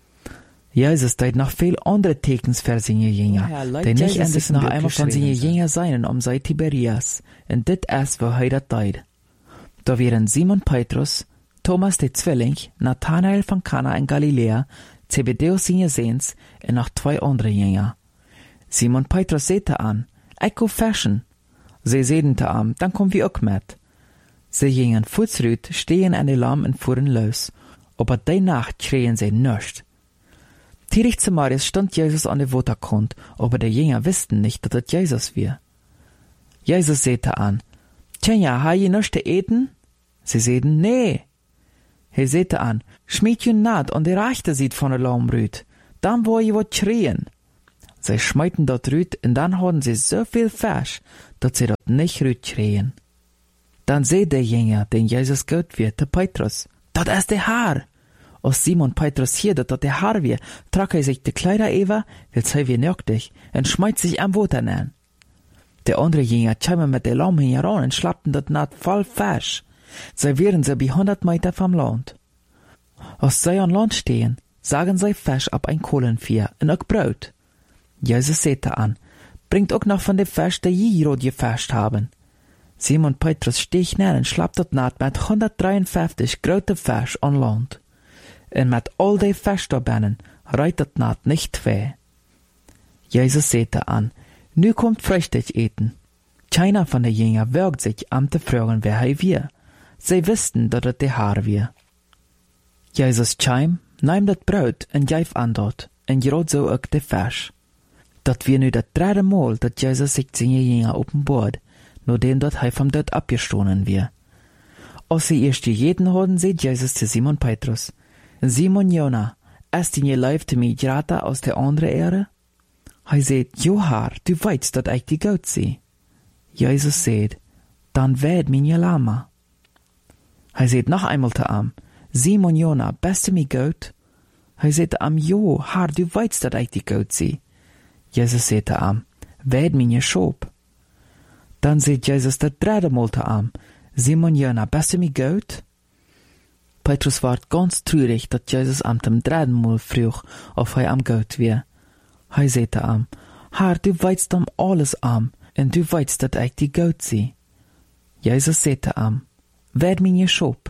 S1: Jesus deit noch viel andere Tekens für seine Jünger, die nicht endlich noch einmal von seine Jünger seinen sei Tiberias, und dit erst wo er dat deit. Da wären Simon Petrus, Thomas der Zwilling, Nathanael von Kana in Galiläa, Zebedeus seine Sehns, und noch 2 andere Jünger. Simon Petrus sehte an, ich go fashion. Sie sehten am, dann kommen wir auch mit. Sie gingen fußrüt, stehen an die Lamm und fuhren los, aber die Nacht schrien sie nischt. Tirig zu Marius stand Jesus an der Waterkant, aber die Jünger wussten nicht, dass es Jesus war. Jesus sehte an, Tja, ha je nichts zu eten? Sie sehten, nee. Er sehte an, schmied jün naht und die Rechte sieht von der Lammrüt, dann wo je wat schreien. Sie schmeiten dort rüt, und dann hadden sie so viel Fisch, dat sie dort nicht rüt schreien. Dann seht der Jünger, den Jesus Gott wird, der Petrus, dat ist der Haar. Als Simon Petrus hier, dat der Haar wir, trag sich die Kleider über, will sei wie nöchtig, und schmeit sich am Wasser an. Der andere Jünger kämen mit der Lamm heran und schlappten dort naht voll Fisch. Sie wären so bei 100 Meter vom Land. Als sie an Land stehen, sagen sie Fisch ab ein Kohlenvier und auch Brot. Jesus sagte an, bringt auch noch von dem Fisch, der je rot gefischt haben. Simon Petrus steht schnell und schlappt dort naht mit 153 große Fisch an Land. Und mit all die Fisch da binnen reitet naht nicht weh. Jesus sagte an, nu kommt Frühstück eten. Keiner von den Jüngern wagt sich an zu fragen, wer er wir. Sie wussten, dass es der Haar wir. Jesus kam, nahm das Brot und gab an dort, und gerot so auch die Fisch. Das wir nu das 3. Mal, dass Jesus sich seine Jünger offenbart, nachdem dat er vom Tod abgestoßen wir. Als sie erst jeden hatten, sagt Jesus zu Simon Petrus, Simon Jona, ist in je Leib zu mir geraten aus der anderen Erde? Er sagt, jo Herr, du weißt, dass ich die Gott sehe. Jesus sagt, dann werd mir Lama. Er sagt noch einmal zu ihm, Simon Jona, bist du mir Gott? Er sagt ihm, jo, Herr, du weißt, dass ich die Gott sehe. Jesus sagt zu ihm, werd mir Schob. Dann sagt Jesus das 3. Mal zu ihm, Simon Jona, bist du mir Gott? Petrus war ganz traurig, dass Jesus am 3. Mal frug, ob er am Gott wär. Er sagte ihm, Herr, du weißt alles und du weißt, dass ich die Gott sehe. Jesus sagte ihm, werd mir Schob.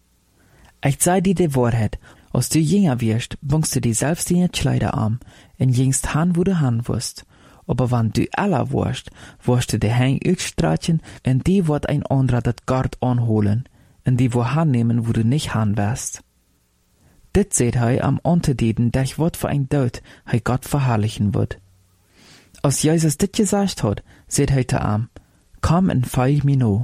S1: Ich sag dir die Wahrheit, als du jünger wirst, bringst du dir selbst deine Kleider an, und gingst han, wo du han wirst. Aber wenn du aller wirst, wirst du die Hänge ausstreichen, und die wird ein anderer das Gard anholen, und die wo han nehmen, wo du nicht han wirst. Dit seht er am Unterdieden, der wird für ein Tod, er Gott verherrlichen wird. Als Jesus dit gesagt hat, seht er zu ihm, komm und folg mir no.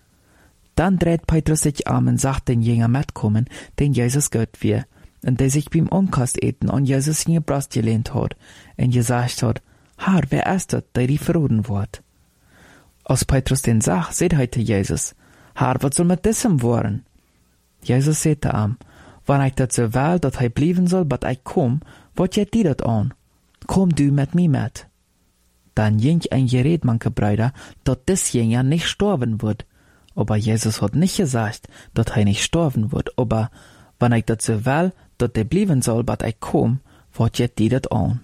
S1: Dann dreht Petrus sich um und sagt den Jünger mitkommen, den Jesus Gott wir, und der sich beim Unkast eten und Jesus in ihr Brust gelehnt hat, und gesagt hat, Herr, wer ist das, der die verroden wird? Als Petrus den sagt, seht er zu Jesus, Herr, was soll mit diesem worden? Jesus sagt zu ihm, wenn ich dazu will, dass er bleiben soll, bis ich komm, wat jet die dat an? Komm du mit mir mit. Dann ging ein Gerät, manche Brüder, dass des Jünger nicht sterben wird. Aber Jesus hat nicht gesagt, dass er nicht sterben wird, aber wenn ich dazu will, dass er bleiben soll, bis ich komm, wat jet die dat an?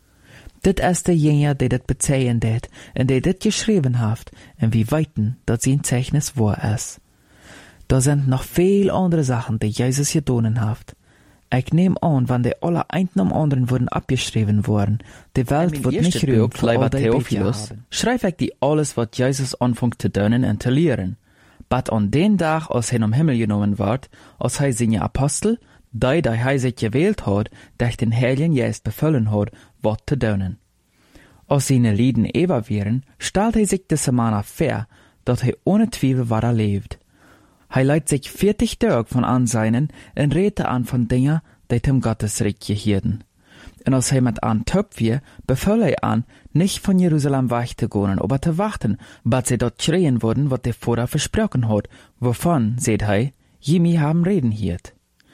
S1: Dit ist der Jünger, der dat bezeihen det, und der dit geschrieben hat, und wir weiten, dass sein Zeichnis wahr ist. Da sind noch viel andere Sachen, die Jesus getan hat. Ich nehme an, wenn die alle einen am anderen wurden abgeschrieben worden, die Welt wird nicht ruhig für all die Theophilus, schreib ich dir alles, was Jesus anfängt zu tun und zu lehren. But an den Tag, als er am Himmel genommen ward, als er seine Apostel, die er sich gewählt hat, durch den Heiligen Geist befüllen hat, was zu tun. Als seine Lieden ewig wären, stellt er sich das Mann vor, dass er ohne Zweifel war lebt. Er leitet sich 40 Tage von Anseinen und redet an von Dingen, die dem Gottesreich gehörten. Und als er mit an Töpf wir, befahl er an, nicht von Jerusalem wegzugehen, aber zu warten, bis sie dort schreien würden, was der Vater versprochen hat, wovon, seht er, jemi haben reden hiert.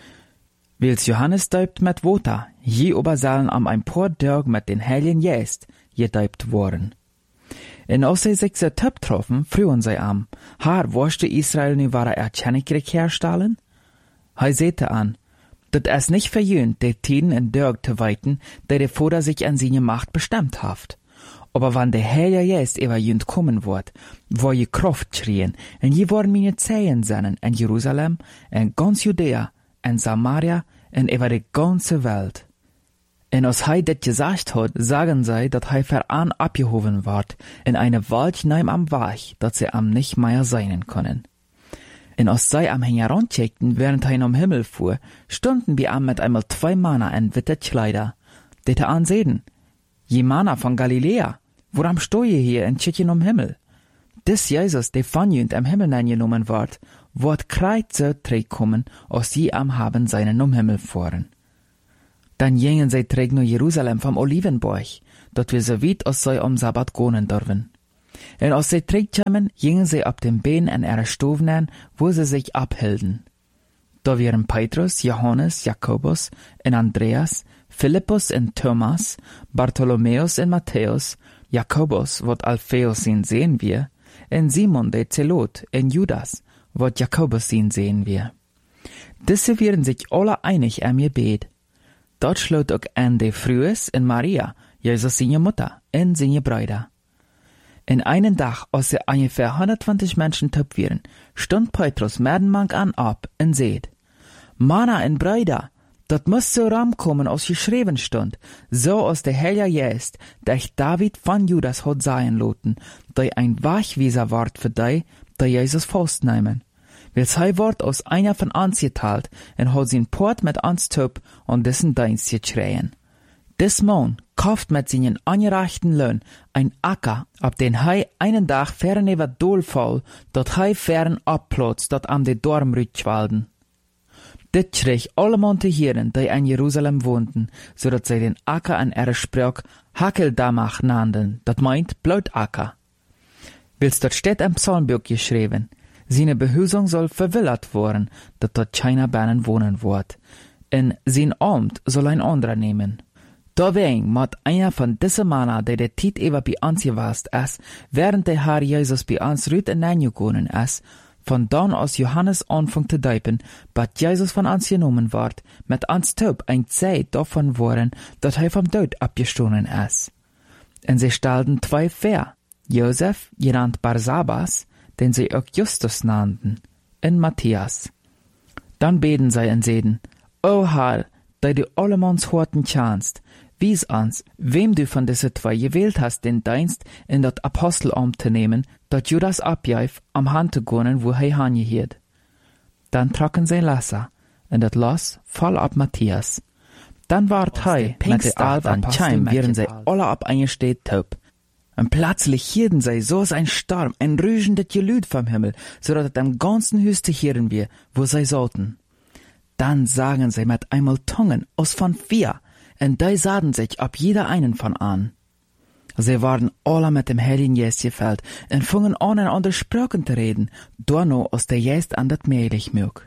S1: Wils Johannes däubt mit Wasser, je aber sollen am ein paar Tage mit den Heiligen Geist gedäubt worden. Und als sie sich so Töpf troffen, frühen sie am, Herr, wusste Israel nie wahre Erkennungsreich herstellen? Er sagte an, das ist nicht verjühnt, die Tiden in Dörg zu weiten, der der Vater sich an seine Macht bestimmt hat. Aber wenn der Heilige Geist über jünd kommen wird, wo je Kraft schrien, und je wollen meine Zehen sein in Jerusalem, in ganz Judäa, in Samaria, und über die ganze Welt. Und als er das gesagt hat, sagen sie, dass er für an abgehoben ward, in eine Wald neim am Weg, dass sie am nicht mehr sein können. Und als sie am herancheckten, während er am Himmel fuhr, stunden wir am mit einmal 2 Männer in witte Kleider, die er ansehen. Je Männer von Galiläa, woran stehe hier in Tschechien am Himmel? Des Jesus, der von jünd am Himmel eingenommen ward, wird kreit so kommen, als sie am haben seinen am Himmel fuhren. Dann gingen sie terug naar Jerusalem vom Olivenberg, dort wir so weit als sie am Sabbat gehen dürfen. Und als sie terugkamen, gingen sie ab dem Bein an ihre Stufen an, wo sie sich abhielten. Da waren Petrus, Johannes, Jakobus und Andreas, Philippus und Thomas, Bartholomäus und Matthäus, Jakobus, wat Alphaeus sin sehen wir, und Simon der Zelot und Judas, wat Jakobus sin sehen wir. Diese waren sich alle einig am Gebet. Dort schloot auch an de Frühes und Maria, Jesus seine Mutter, und seine Brüder. In einen Tag, als sie ungefähr 120 Menschen top waren, stund Petrus merdenmank an ab und seht: Mana und Brüder, dat muss so ramkommen, als geschrieben stund, so als der Heilige Geist, der David von Judas hat sein loten, der ein Wegweiser ward für die, der Jesus festnehmen. Weil sei wort aus einer von uns geteilt, und hat sein Port mit uns top und dessen Dienst geschreien. Des Mann kauft mit seinen angereichten Lohn ein Acker, ab den hei einen Tag fern über Dolfall, dort hei fern abplotzt, dort am de Dormrüt walden. Dit schreeg allemaal te heren, die in Jerusalem woonden, zodat zij den Acker an ihre Sprach Hakeldamach nannten, dat meint Blautacker. Wils dort steht im Psalmbuch geschrieben, seine Behusung soll verwillert worden, dat dort keiner Bernen wohnen wird, en sein Amt soll ein anderer nehmen. Deswegen mat einer von diesen Männern, die der Tiet über bei uns gewast ist, während der Herr Jesus bei uns rüt in gegangen ist, von dann aus Johannes anfängt zu deipen, bat Jesus von uns genommen ward, mit uns taub ein Zeit davon worden, dat er vom Tod abgestoßen ist. Und sie stellten zwei vor, Josef, genannt Barsabas, den sie auch Justus nannten, und Matthias. Dann beten sie und seden: O Herr, der du allemans Horten kannst, wies uns, wem du von diesen zwei gewählt hast, den Dienst in das Apostelamt zu nehmen, dat Judas abjeif, am Hand zu gehen, wo er hangehiert. Dann trocken sie Lasser, und das Lass fall ab Matthias. Dann ward hei, mit der Alp an Scheim, wären sie alle ab eingesteht taub. Und plötzlich hierden sie so ein Sturm, ein rügendes Gelüt vom Himmel, so dass es am ganzen Hüste hören wir, wo sie sollten. Dann sagen sie mit einmal Tungen aus von 4, und die sahen sich ab jeder einen von an. Sie waren alle mit dem Heiligen Geist gefüllt und fingen an, in andere Sprachen zu reden, da noch aus der Geist an das mählich mög.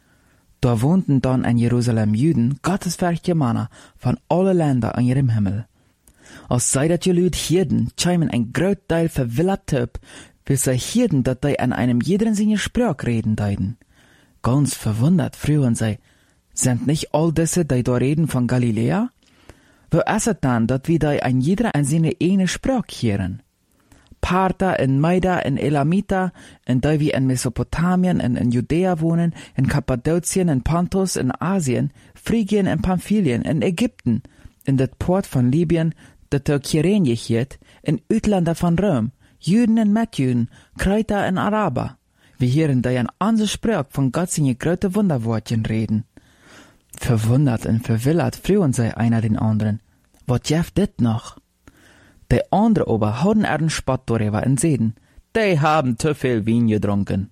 S1: Da wohnten dann in Jerusalem Juden, gottesfürchtige Männer von allen Ländern an ihrem Himmel. Als sei dat Gelüt hierden, scheimen ein gröt Teil verwillert Typ, wie sie hierden, dat die an einem jeden seine Sprach reden deiden. Ganz verwundert frühen sie: Sind nicht all diese, die da reden, von Galiläa? Wo ist es dann, dat wir die ein jeder an seine eine Sprach hören? Parther, in Meida, in Elamita, in die wie in Mesopotamien, in Judäa wohnen, in Kappadokien, in Pontus, in Asien, Phrygien, in Pamphylien, in Ägypten, in det Port von Libyen, dat der Kyrene hiert, in Utländer von Rom, Juden und Mitjuden, Kreuter und Araber. Wir hören die an andere Sprach von Gott seine große Wunderwortchen reden. Verwundert und verwillert frühen sie einer den anderen: Was jeft dit noch? Die andere aber hauden ihren Spott darüber und seden: Die haben zu viel Wein getrunken.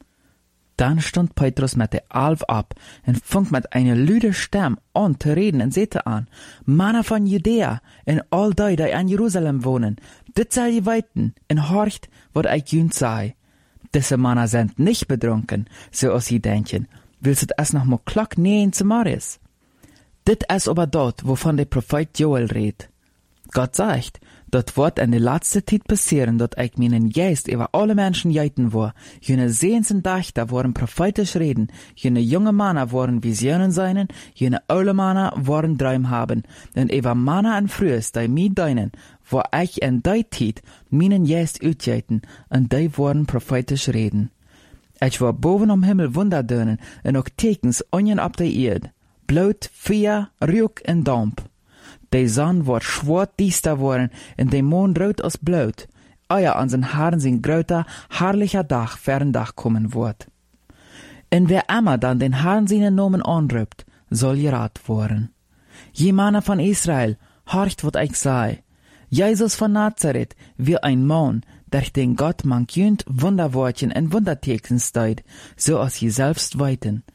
S1: Dann stund Petrus mit der Alf ab und fing mit einer lüden Stimme an zu reden und sehte an: Männer von Judäa und all die, die in Jerusalem wohnen, dit sei die Weiten, und horcht, wat ich jünd sei. Diese Männer sind nicht betrunken, so als sie denken, willst du es noch mal klock nähen zu Maris? Dit ist aber dort, wovon der Prophet Joel redet. Gott sagt, dort wird in der letzten Zeit passieren, dass ich meinen Geist über alle Menschen jeiten war. Jene Sehens und Dächter wollen prophetisch reden, jene junge Männer wollen Visionen sein, jene alte Männer wollen Träume haben, und über Männer und Frühes, die mir deinen, wo ich in der Zeit meinen Geist utjeiten, und die wollen prophetisch reden. Ich war boven am Himmel Wunderdönen, und auch Tekens onjen ab der Erde, Blut, Feuer, Rauch und Dampf. Die Sonne wird schwarz düster worden, und der Mond rot als Blut, ehe an den Haaren sein größer, herrlicher Dach Ferndach kommen wird. Und wer immer dann den Herrn seinen Namen anruft, soll gerat worden. Je Männer von Israel, horcht, wat ich sei. Jesus von Nazareth, wie ein Mann, der den Gott manchünd Wunderwortchen und Wundertekens steht, so als je selbst weiten.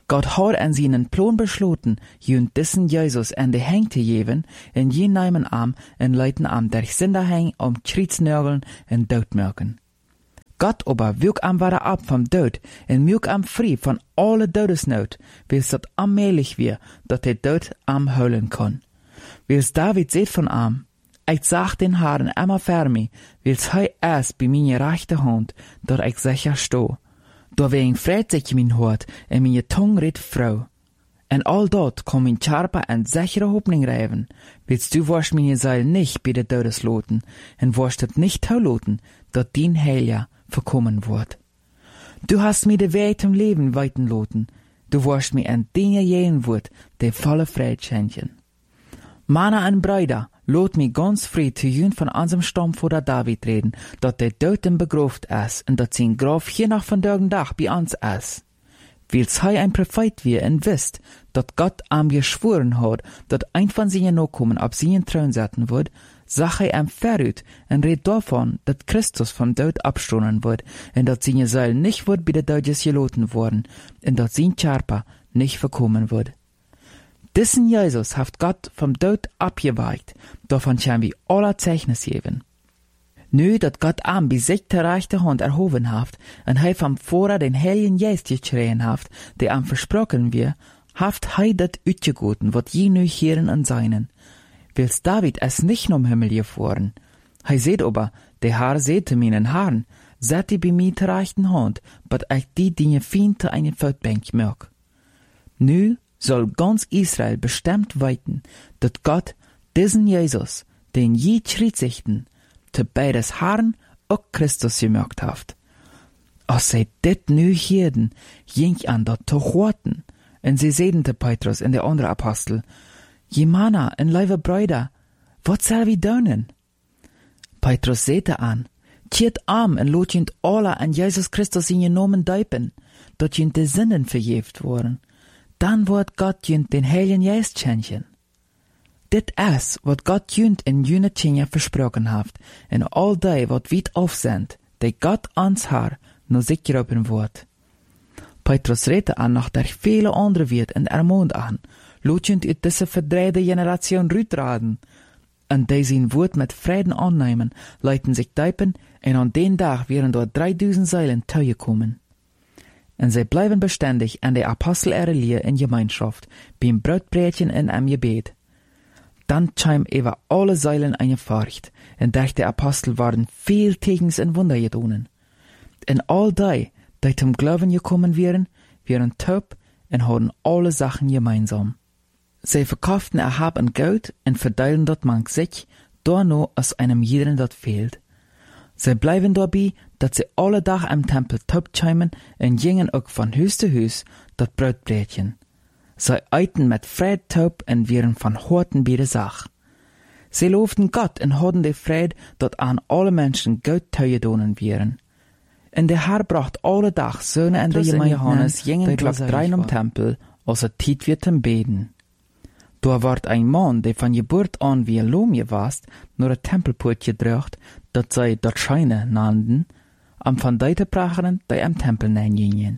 S1: Gott hat an seinen Plan beschlossen, jünd diesen Jesus an die Hang zu geben, in je nehmen Arm en leiten am der Sinderhang Krietsnörgeln en Doodmerken. Gott aber wirkt am wieder ab vom Dood en wirkt am frei von alle Todesnood, wils dat allmählich wir, dat der Dood am heulen kann. Wils David seht von am, ich sag den Haaren immer fermi, wils hei erst bei meine rechte Hand, dat ich sicher sto. Doorwegen freut sich mein Hort en meine Tongue redt Frau. En all dort kann mein Charpa en sichere Hoffnung reiven, willst du wirst meine Seil nicht bei der Todes loten, en wirst het nicht loten, dat dien Heilja verkommen wird. Du hast mir de Weg zum Leben weiten loten, du wirst mir en Dinge jenen wird, de volle Freude schenken. Mana en Brüder, lot mi ganz frei zu jün von unserem Stammvater David reden, dat der Toten begraft ist und dat sein Graf hier noch von Tag Dach bei uns ist. Wils hei ein Prophet wie en wisst, dat Gott am geschworen hat, dat ein von seinen Nachkommen auf seinen Thron setzen wird, sag hei am verrüt und red davon, dat Christus vom Tod abstoßen wird und dat seine Seele nicht wird bei der Todes geloten worden und dat sein Charpa nicht verkommen wird. Diesen Jesus haft Gott vom Tod abgeweicht, davon schein wir aller Zeichnis geben. Nu dat Gott am bei sich der rechte Hand erhoben haft, und hei vom Vorher den Heiligen Geist geschrien haft, der am versprochen wir, haft hei dat utgegoten, wat je nu hieren an seinen. Wils David es nicht nom Himmel gefahren. Hei seht aber, der Herr sehte meinen Haaren, seht die bei mir der rechten Hand, bat ich die Dinge fiente eine Feldbank mög. Nu soll ganz Israel bestimmt weiten, dat Gott diesen Jesus, den je schritsichten, te beides Herren auch Christus gemerkt haft. Als sie dit nu hierden, ging an dat te horten, en sie sehen te Petrus en der andere Apostel, Jemana en lieve Brüder, wat soll wir donen? Petrus sehte an, tiert arm en lot jint alle an Jesus Christus in je Namen deupen, dat jint de Sinnen verjeft worden. Dann wird Gott jünt den Heiligen Geist schenken. Dit is wat Gott jünt in jene Tjenja versprochen haft, en all die wat weit aufsend, die Gott ans Haar no sich geropen wird. Petrus redde an nach der viele andere wird en ermond an, lot jünt uit diese verdreide Generation rütraden, en die zijn woord met Frieden annehmen, leiten sich deipen, en an den Tag wären dort 3000 Seilen tegekommen. En zij bleiben beständig an der Apostel ihrer Lehre in Gemeinschaft, beim Brotbrötchen in am Gebet. Dann scheim über alle Seilen eine Furcht, und durch die Apostel waren viel Tegens und Wunder gedonen. En all die zum Glauben gekommen wären taub und hatten alle Sachen gemeinsam. Sie verkauften Hab und Geld und verteilen dort manch sich, da nur aus einem jeden dort fehlt. Sie bleiben dabei, dass sie alle Tag am Tempel taub scheimen und gingen auch von Hüs zu Hüs dat Brotbrötchen. Sie eiten mit Fried taub und wären von Horten bei der Sach. Sie lobten Gott und hatten die Fried, dat an alle Menschen Gott teugedonen wären. Und der Herr bracht alle Tag Söhne und der Johannes gingen glaub drein am Tempel, als er Tiet wird zum Beten. Da ward ein Mann, der von Geburt an wie ein Lohn gewast, nur ein Tempelport gedrückt, dat sei dort Scheine nannten, am von deite Bracheren, die am Tempel nein gingen.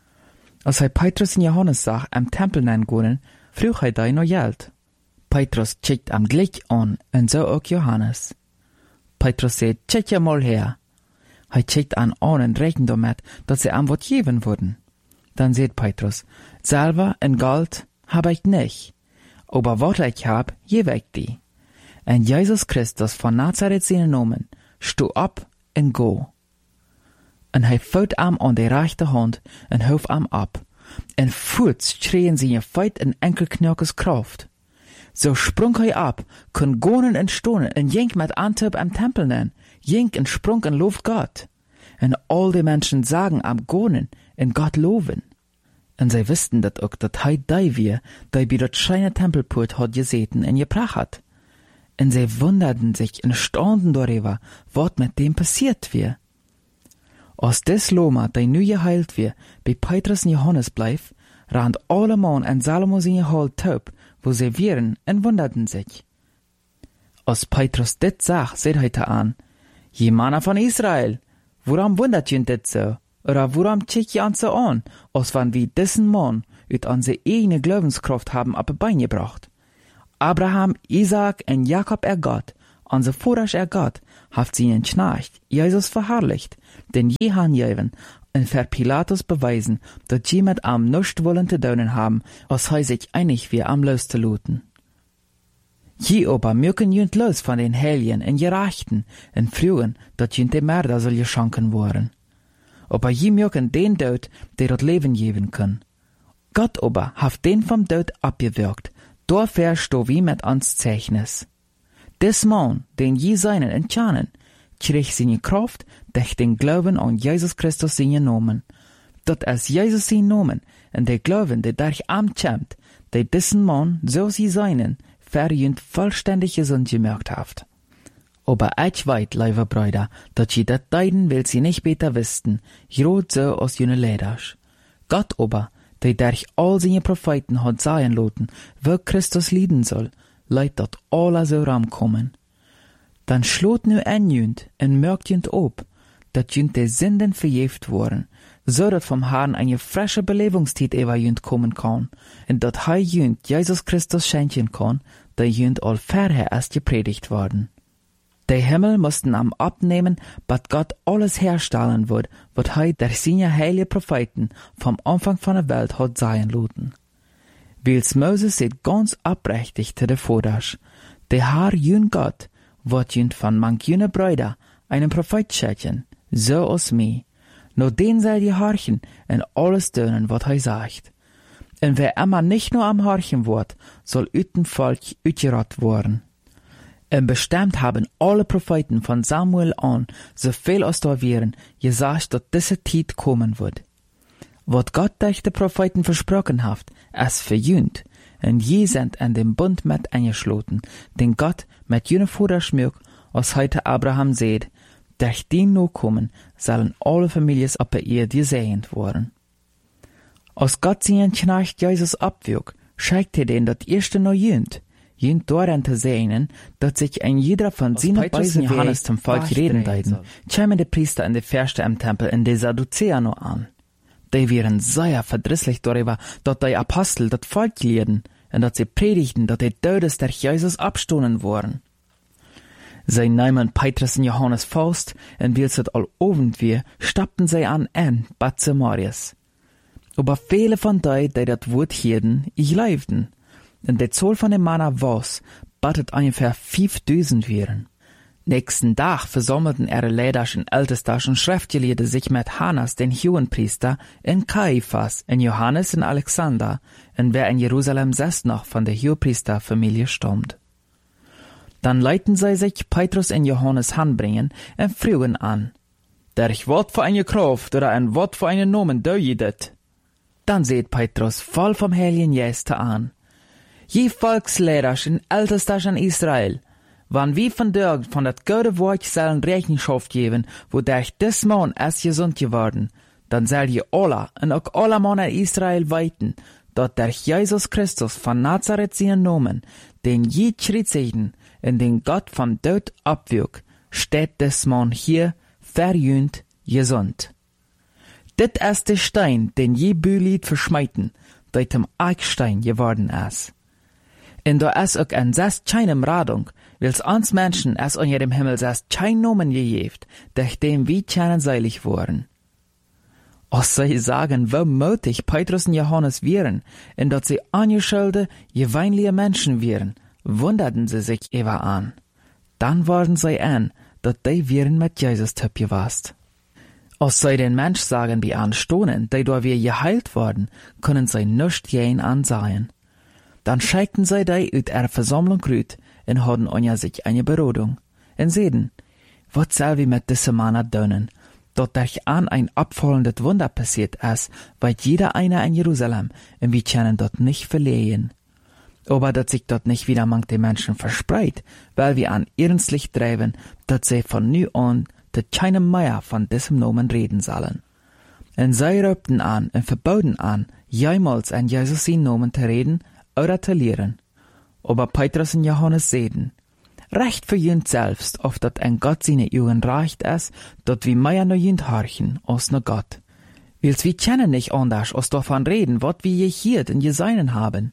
S1: Als er Petrus und Johannes sah, am Tempel nein gehen, frug er da noch Geld. Petrus checkt am gleich an, und so auch Johannes. Petrus sagt, check ja mal her. Er checkt an und rechnet damit, dass sie am wat geben würden. Dann sagt Petrus, selber in Gold hab ich nicht, aber wat ich hab, gebe ich die. Und Jesus Christus von Nazareth seinen Namen, stu ab und go. Und er fällt am an die rechte Hand und hof am ab. Und furz schrien sie ihr Feit in Enkelknirkes Kraft. So sprung er ab, kun gonen und stonen und jink mit Antub am Tempel nennen, jink und sprung und lobt Gott. Und all die Menschen sagen am gonen und Gott loben. Und sie wussten dat auch, dat hei die wir, die bei dat scheine Tempelport hat gesehen und gebracht hat. Und sie wunderten sich und staunten darüber, was mit dem passiert wir. Als des Loma, die nu geheilt wir, bei Petrus und Johannes bleib, rand alle Mann en Salomo seine Hall taub, wo sie wären, und wunderten sich. Als Petrus dit sag, seht heute an, je Mann von Israel, woran wundert jünt dit so? Oder woran checkt ihr an so an, als wann wie diesen Mann uit onze eigene Glaubenskraft haben op de Beine gebracht. Abraham, Isaac en Jakob Gott, onze Vorasch Gott, haft seinen Knecht, Jesus verherrlicht, denn je han jeven, en ver Pilatus beweisen, dat je met am nichts wollen te doen haben, als hij sich einig wie am los te looten. Je aber mögen jünt los von den Helien en Gerechten en frugen, dat jünt de Mörder soll geschanken worden. Aber je mögen den Tod, der dat Leben geben kann. Gott aber haft den vom Tod abgewirkt, dafür sto wie mit ans Zeichnis. Des Mann, den je seinen entschahnen, krieg seine Kraft durch den Glauben an Jesus Christus seinen Namen. Dat als Jesus sein Namen en der Glauben, der durch am kämmt, der diesen Mann, so sie seinen, verjünd vollständig gesund gemerkt haft. Aber ich weit, liebe Brüder, dat je dat deiden will sie nicht besser wüssten, grad so aus jene Leders. Gott aber, der durch all seine Propheten hat sagen lassen, wo Christus leiden soll, leidt dat alle so ramkommen. Dann schlot nu en jünd en merkt jünd op, dat jünd de Sünden verjeft worden, so dat vom Herrn eine frische Belebungstiet über jünd kommen kann, en dat hij jünd Jesus Christus schenken kann, der jünd all vorher erst gepredigt worden. Der Himmel mussten am abnehmen, bat Gott alles herstellen wird, wat hij durch seine heilige Propheten vom Anfang von der Welt hat sagen lassen. Wils Moses sieht ganz abrechtig zu der Vordersch, der Herr jünd Gott, wat jünd von manch jüne Brüder einen Prophet schicken, so aus mir. Nur den soll die horchen en alles tun, wat hij sagt. En wer immer nicht nur am horchen wird, soll üten Volk utgerat worden. En bestimmt haben alle Propheten von Samuel an, so viel als da wären, gesagt, dass diese Zeit kommen wird. Wat Gott durch die Propheten versprochen hat, es verjünt, en je sind an dem Bund mit eingeschloten, den Gott mit jene Vorderschmück, als heute Abraham seht, durch den Nachkommen sollen alle Familien auf der Erde gesegnet worden. Als Gott seinen Knecht Jesus abwirkt, schickt den das erste noch jünt daran zu sehen, dass sich ein jeder von seinen Weisen Johannes zum Volk reden deuten, kämen die Priester in die Fürsten im Tempel in die Sadduzäer noch an. Die wären sehr verdrisslich darüber, dass die Apostel das Volk lehrten, und dass sie predigten, dass die Todes durch Jesus abstohlen wurden. Sie nahmen Petrus und Johannes Faust, und wie es all Abend wir, stappten sie an Bad Samarias. Aber viele von denen, die das Wort hielten, ich leibten. Und der Zahl von den Männern was, battet ungefähr 5000 wären. Nächsten Tag versammelten ihre Leiders und Ältester und Schriftgelehrte sich mit Hannas, den Hohenpriester, in Kaiphas, in Johannes und Alexander, und wer in Jerusalem selbst noch von der Hohenpriesterfamilie stammt. Dann leiten sie sich Petrus und Johannes hanbringen und fragen an, durch wat für eine Kraft oder ein wat für einen Namen do je dit? Dann seht Petrus voll vom Heiligen Geist an. Je Volkslehrers und Ältester in Israel, wann wir von dort von dat gute Wort sollen Rechenschaft geben, wodurch des Mann erst gesund geworden, dann soll je alle und auch alle Männer Israel weiten, dort durch Jesus Christus von Nazareth seinen Namen, den je Schrittzichten, in den Gott vom Tod abwirkt, steht des Mann hier verjühnt gesund. Dit ist der Stein, den je Bülied verschmeiten, der zum Eckstein geworden ist. Und da ist auch ein sest keinem Radung, wils uns Menschen es unter dem Himmel sest kein Nomen gegeft, durch dem wir keinen seilig wurden. Als sie sagen, wo mutig Petrus und Johannes wären, und dass sie angeschulde, gewöhnliche Menschen wären, wunderten sie sich über an. Dann waren sie an, dass die wären mit Jesus typ gewast. Als sie den Mensch sagen, die anstohnen, die da wir geheilt worden, können sie nicht jen ansehen. Dann schickten sie die uit ihrer Versammlung rüt und hatten unter sich eine Berodung. Und sehen, was soll wir mit diesem Mann tun, dort durch ein abfallendes Wunder passiert ist, weil jeder einer in Jerusalem, und wir können dort nicht verlehen. Aber dass sich dort nicht wieder manch die Menschen verspreit, weil wir an ihrens Licht treiben, dass sie von nu an zu keinem mehr von diesem Namen reden sollen. Und sie rübten an und verboten an, jemals an Jesus seinen Namen zu reden oder zu lehren. Aber Petrus und Johannes sehen, recht für jünd selbst, oft dat ein Gott seine Augen reicht es, dort wie mehr no jünd horchen, als no Gott. Wils wir kennen nicht anders, als davon reden, wat wir gehiert und gesehen haben.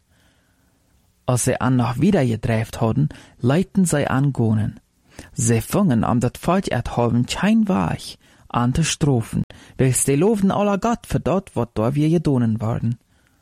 S1: Als sie an noch wieder gedreift hadden, leiten sie an gonen. Sie fingen am dat Volk haben kein Weich an te strofen, wils die loven aller Gott für dort, wat da wir gedonen worden.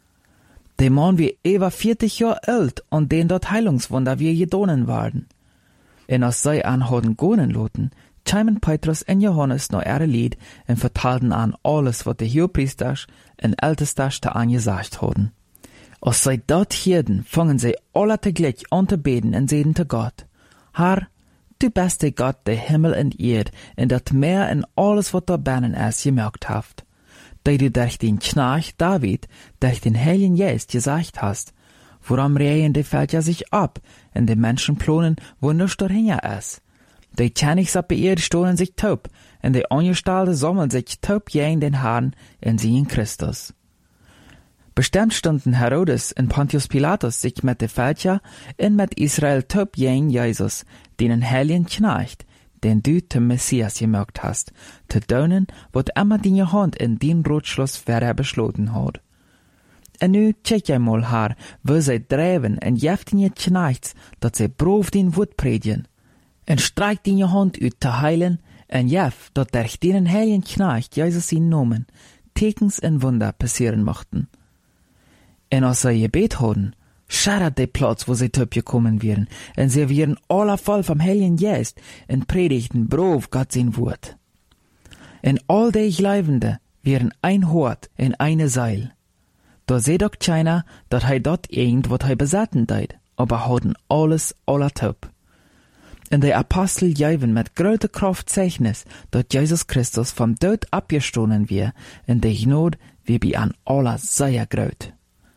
S1: De Mann wie über 40 Jahre alt und den dort Heilungswunder wir gedonen worden. En als sie an hadden gonen loten, chimen Petrus en Johannes noch ihre Lied und vertalten an alles, wat de Hohepriesters en Ältesters da angesagt hadden. Als sie dort hierden, fangen sie alle teglich an te beten und seden te Gott: Herr, du bist der Gott, der Himmel und Erd, und dat Meer und alles, wat da binnen ist, gemerkt haft. Die du durch den Knecht David, durch den Heiligen Geist gesagt hast, woran rehen die Völker sich ab, und die Menschen plonen, wo nichts dahinter ist. Die Königs ab der Erde stohlen sich taub, und die Angestellten sammeln sich taub gegen den Herrn und sie in Christus. Bestimmt stunden Herodes und Pontius Pilatus sich mit den Völker und mit Israel taub gegen Jesus, den Heiligen Knecht, den du zum Messias gemerkt hast, zu tun, wat immer deine Hand in den Ratschluss wer beschlossen hat. Und nu check einmal, Herr, wo sie treiben und jeft in ihr Knechts, dat sie brav den Wort predigen. Und streik deine Hand ut zu heilen, und jeft, dat durch den Heiligen Knecht Jesus in Namen Tekens und Wunder passieren mochten. Und als sie gebet hadden, schadert der Platz, wo sie gekommen wären, und sie wären alle voll vom Heiligen Geist und predigten brav Gott sein Wort. Und all die Gläubende wären ein Hort in eine Seil. Da seht doch keiner, dat hei dort irgend, wat hei besatten deit, aber hadden alles aller taub. Und die Apostel geben mit großer Kraft Zeichnis, dat Jesus Christus vom Tod abgestohlen wir, und die Gnade wie bei an aller sehr groß.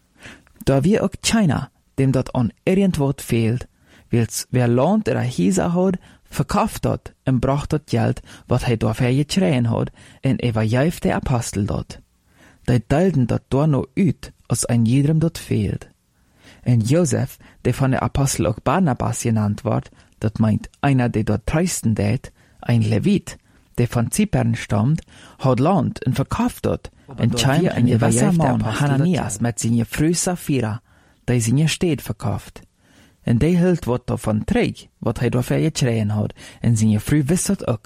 S1: Da wir auch keiner, dem dat an irgendwas fehlt, wils wer Land oder Häuser hat, verkauft dort und bracht dort Geld, wat hei dafür geschreien hat, und überjäft der Apostel dort. Die teilten dort da noch ut, als ein jedem dort fehlt. Und Josef, der von der Apostel auch Barnabas genannt wird, dat meint einer, der dort treisten tät, ein Levit, der von Zypern stammt, hat Land und verkauft dort, und scheint ein überjäfter Hananias mit seiner Frau Sapphira, der seine Städt verkauft. Und der hielt wat davon träg, wat er dafür geschreien hat, und seine Frau wisset auch.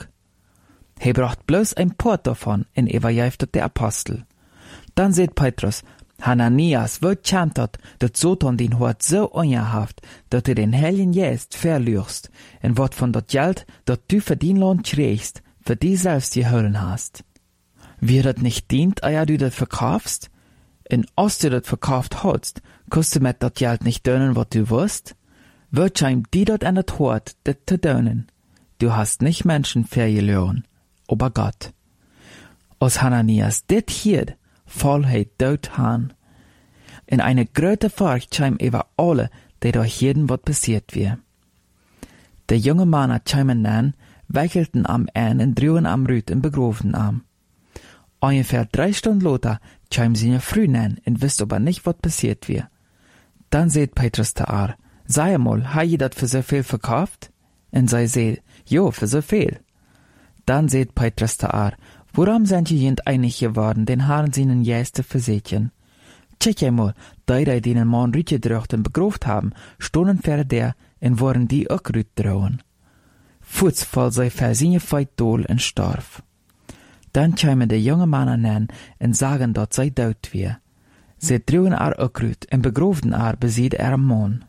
S1: Er bracht bloß ein Port davon, und überjäftet der Apostel. Dann seht Petrus: Hananias, wo kämt dat Satan den Hort so ungehaft, dat du den Heiligen Geist verlierst, und wat von dat Geld, dat du für den Land kriegst, für die selbst geholen hast. Wie dat nicht dient, eia du dat verkaufst? Und als du dat verkauft hast, kannst du mit dat Geld nicht tun, wat du wirst? Wird scheim die dat an dat Hort, dat zu tun? Du hast nicht Menschen verloren, aber Gott. Als Hananias dit hiert, voll hei dort han. In eine große Furcht scheim über alle, die durch jeden wat passiert wir. Der junge Mann hat scheimen nan, wechelten am Ein und drüben am Rüt und begroven am. Ungefähr 3 Stunden later scheim sie früh nan und wisst aber nicht, wat passiert wir. Dann seht Petrus da sei einmal, ha je dat für so viel verkauft? Und sei seht, jo, für so viel. Dann seht Petrus da woran sind die jent einig geworden, den Herrn seinen Jäste versetjen? Check einmal, die den Mann rüt gedrückt und begroft haben, stonden vor der, und waren die auch rüt drohen. Futs fall sei für seine Feit dol und starf. Dann kämen die junge Männer an und sagen, dat sei dort wir. Sie drohen auch rüt und begroften besieht am Mann.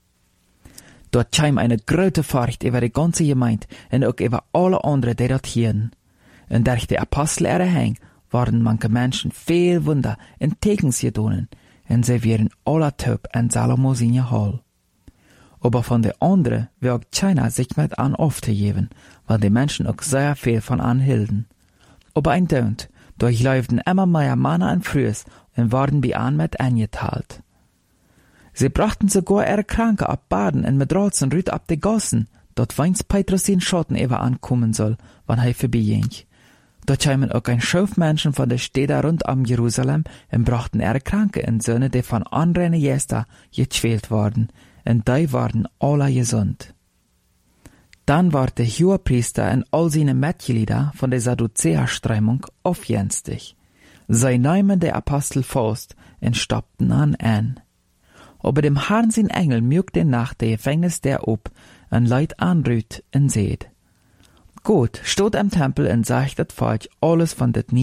S1: Dort käm eine große Furcht über die ganze Gemeinde und auch über alle anderen, die dort hielten. Und durch die Apostel erhäng, waren manche Menschen viel Wunder und Tekens gedonen, und sie wären alle taub in Salomo seine Hall. Aber von den anderen wird keiner sich mit an aufzugeben, weil die Menschen auch sehr viel von anhielten. Aber ein Dönt, durchläuften immer mehr Männer und Frühs und waren bei an mit angeteilt. Sie brachten sogar ihre Kranke ab Baden und mit Rotzen rüt ab die Gassen, dort weins Petrus den Schotten über ankommen soll, wann er vorbeiging. Dort kämen auch ein Schauf Menschen von der Städte rund um Jerusalem und brachten ihre Kranke in Söhne, die von anderen Jäster gequält worden, und die waren alle gesund. Dann war der Hohepriester und all seine Mitglieder von der Sadduzäerströmung aufjenstig. Sei nahmen der Apostel Faust und stoppten an. Aber dem Herrn sein Engel mögt den Nacht der Gefängnis der ob und Leid anrüht und seht. Gott steht am Tempel und sagt das Volk alles von det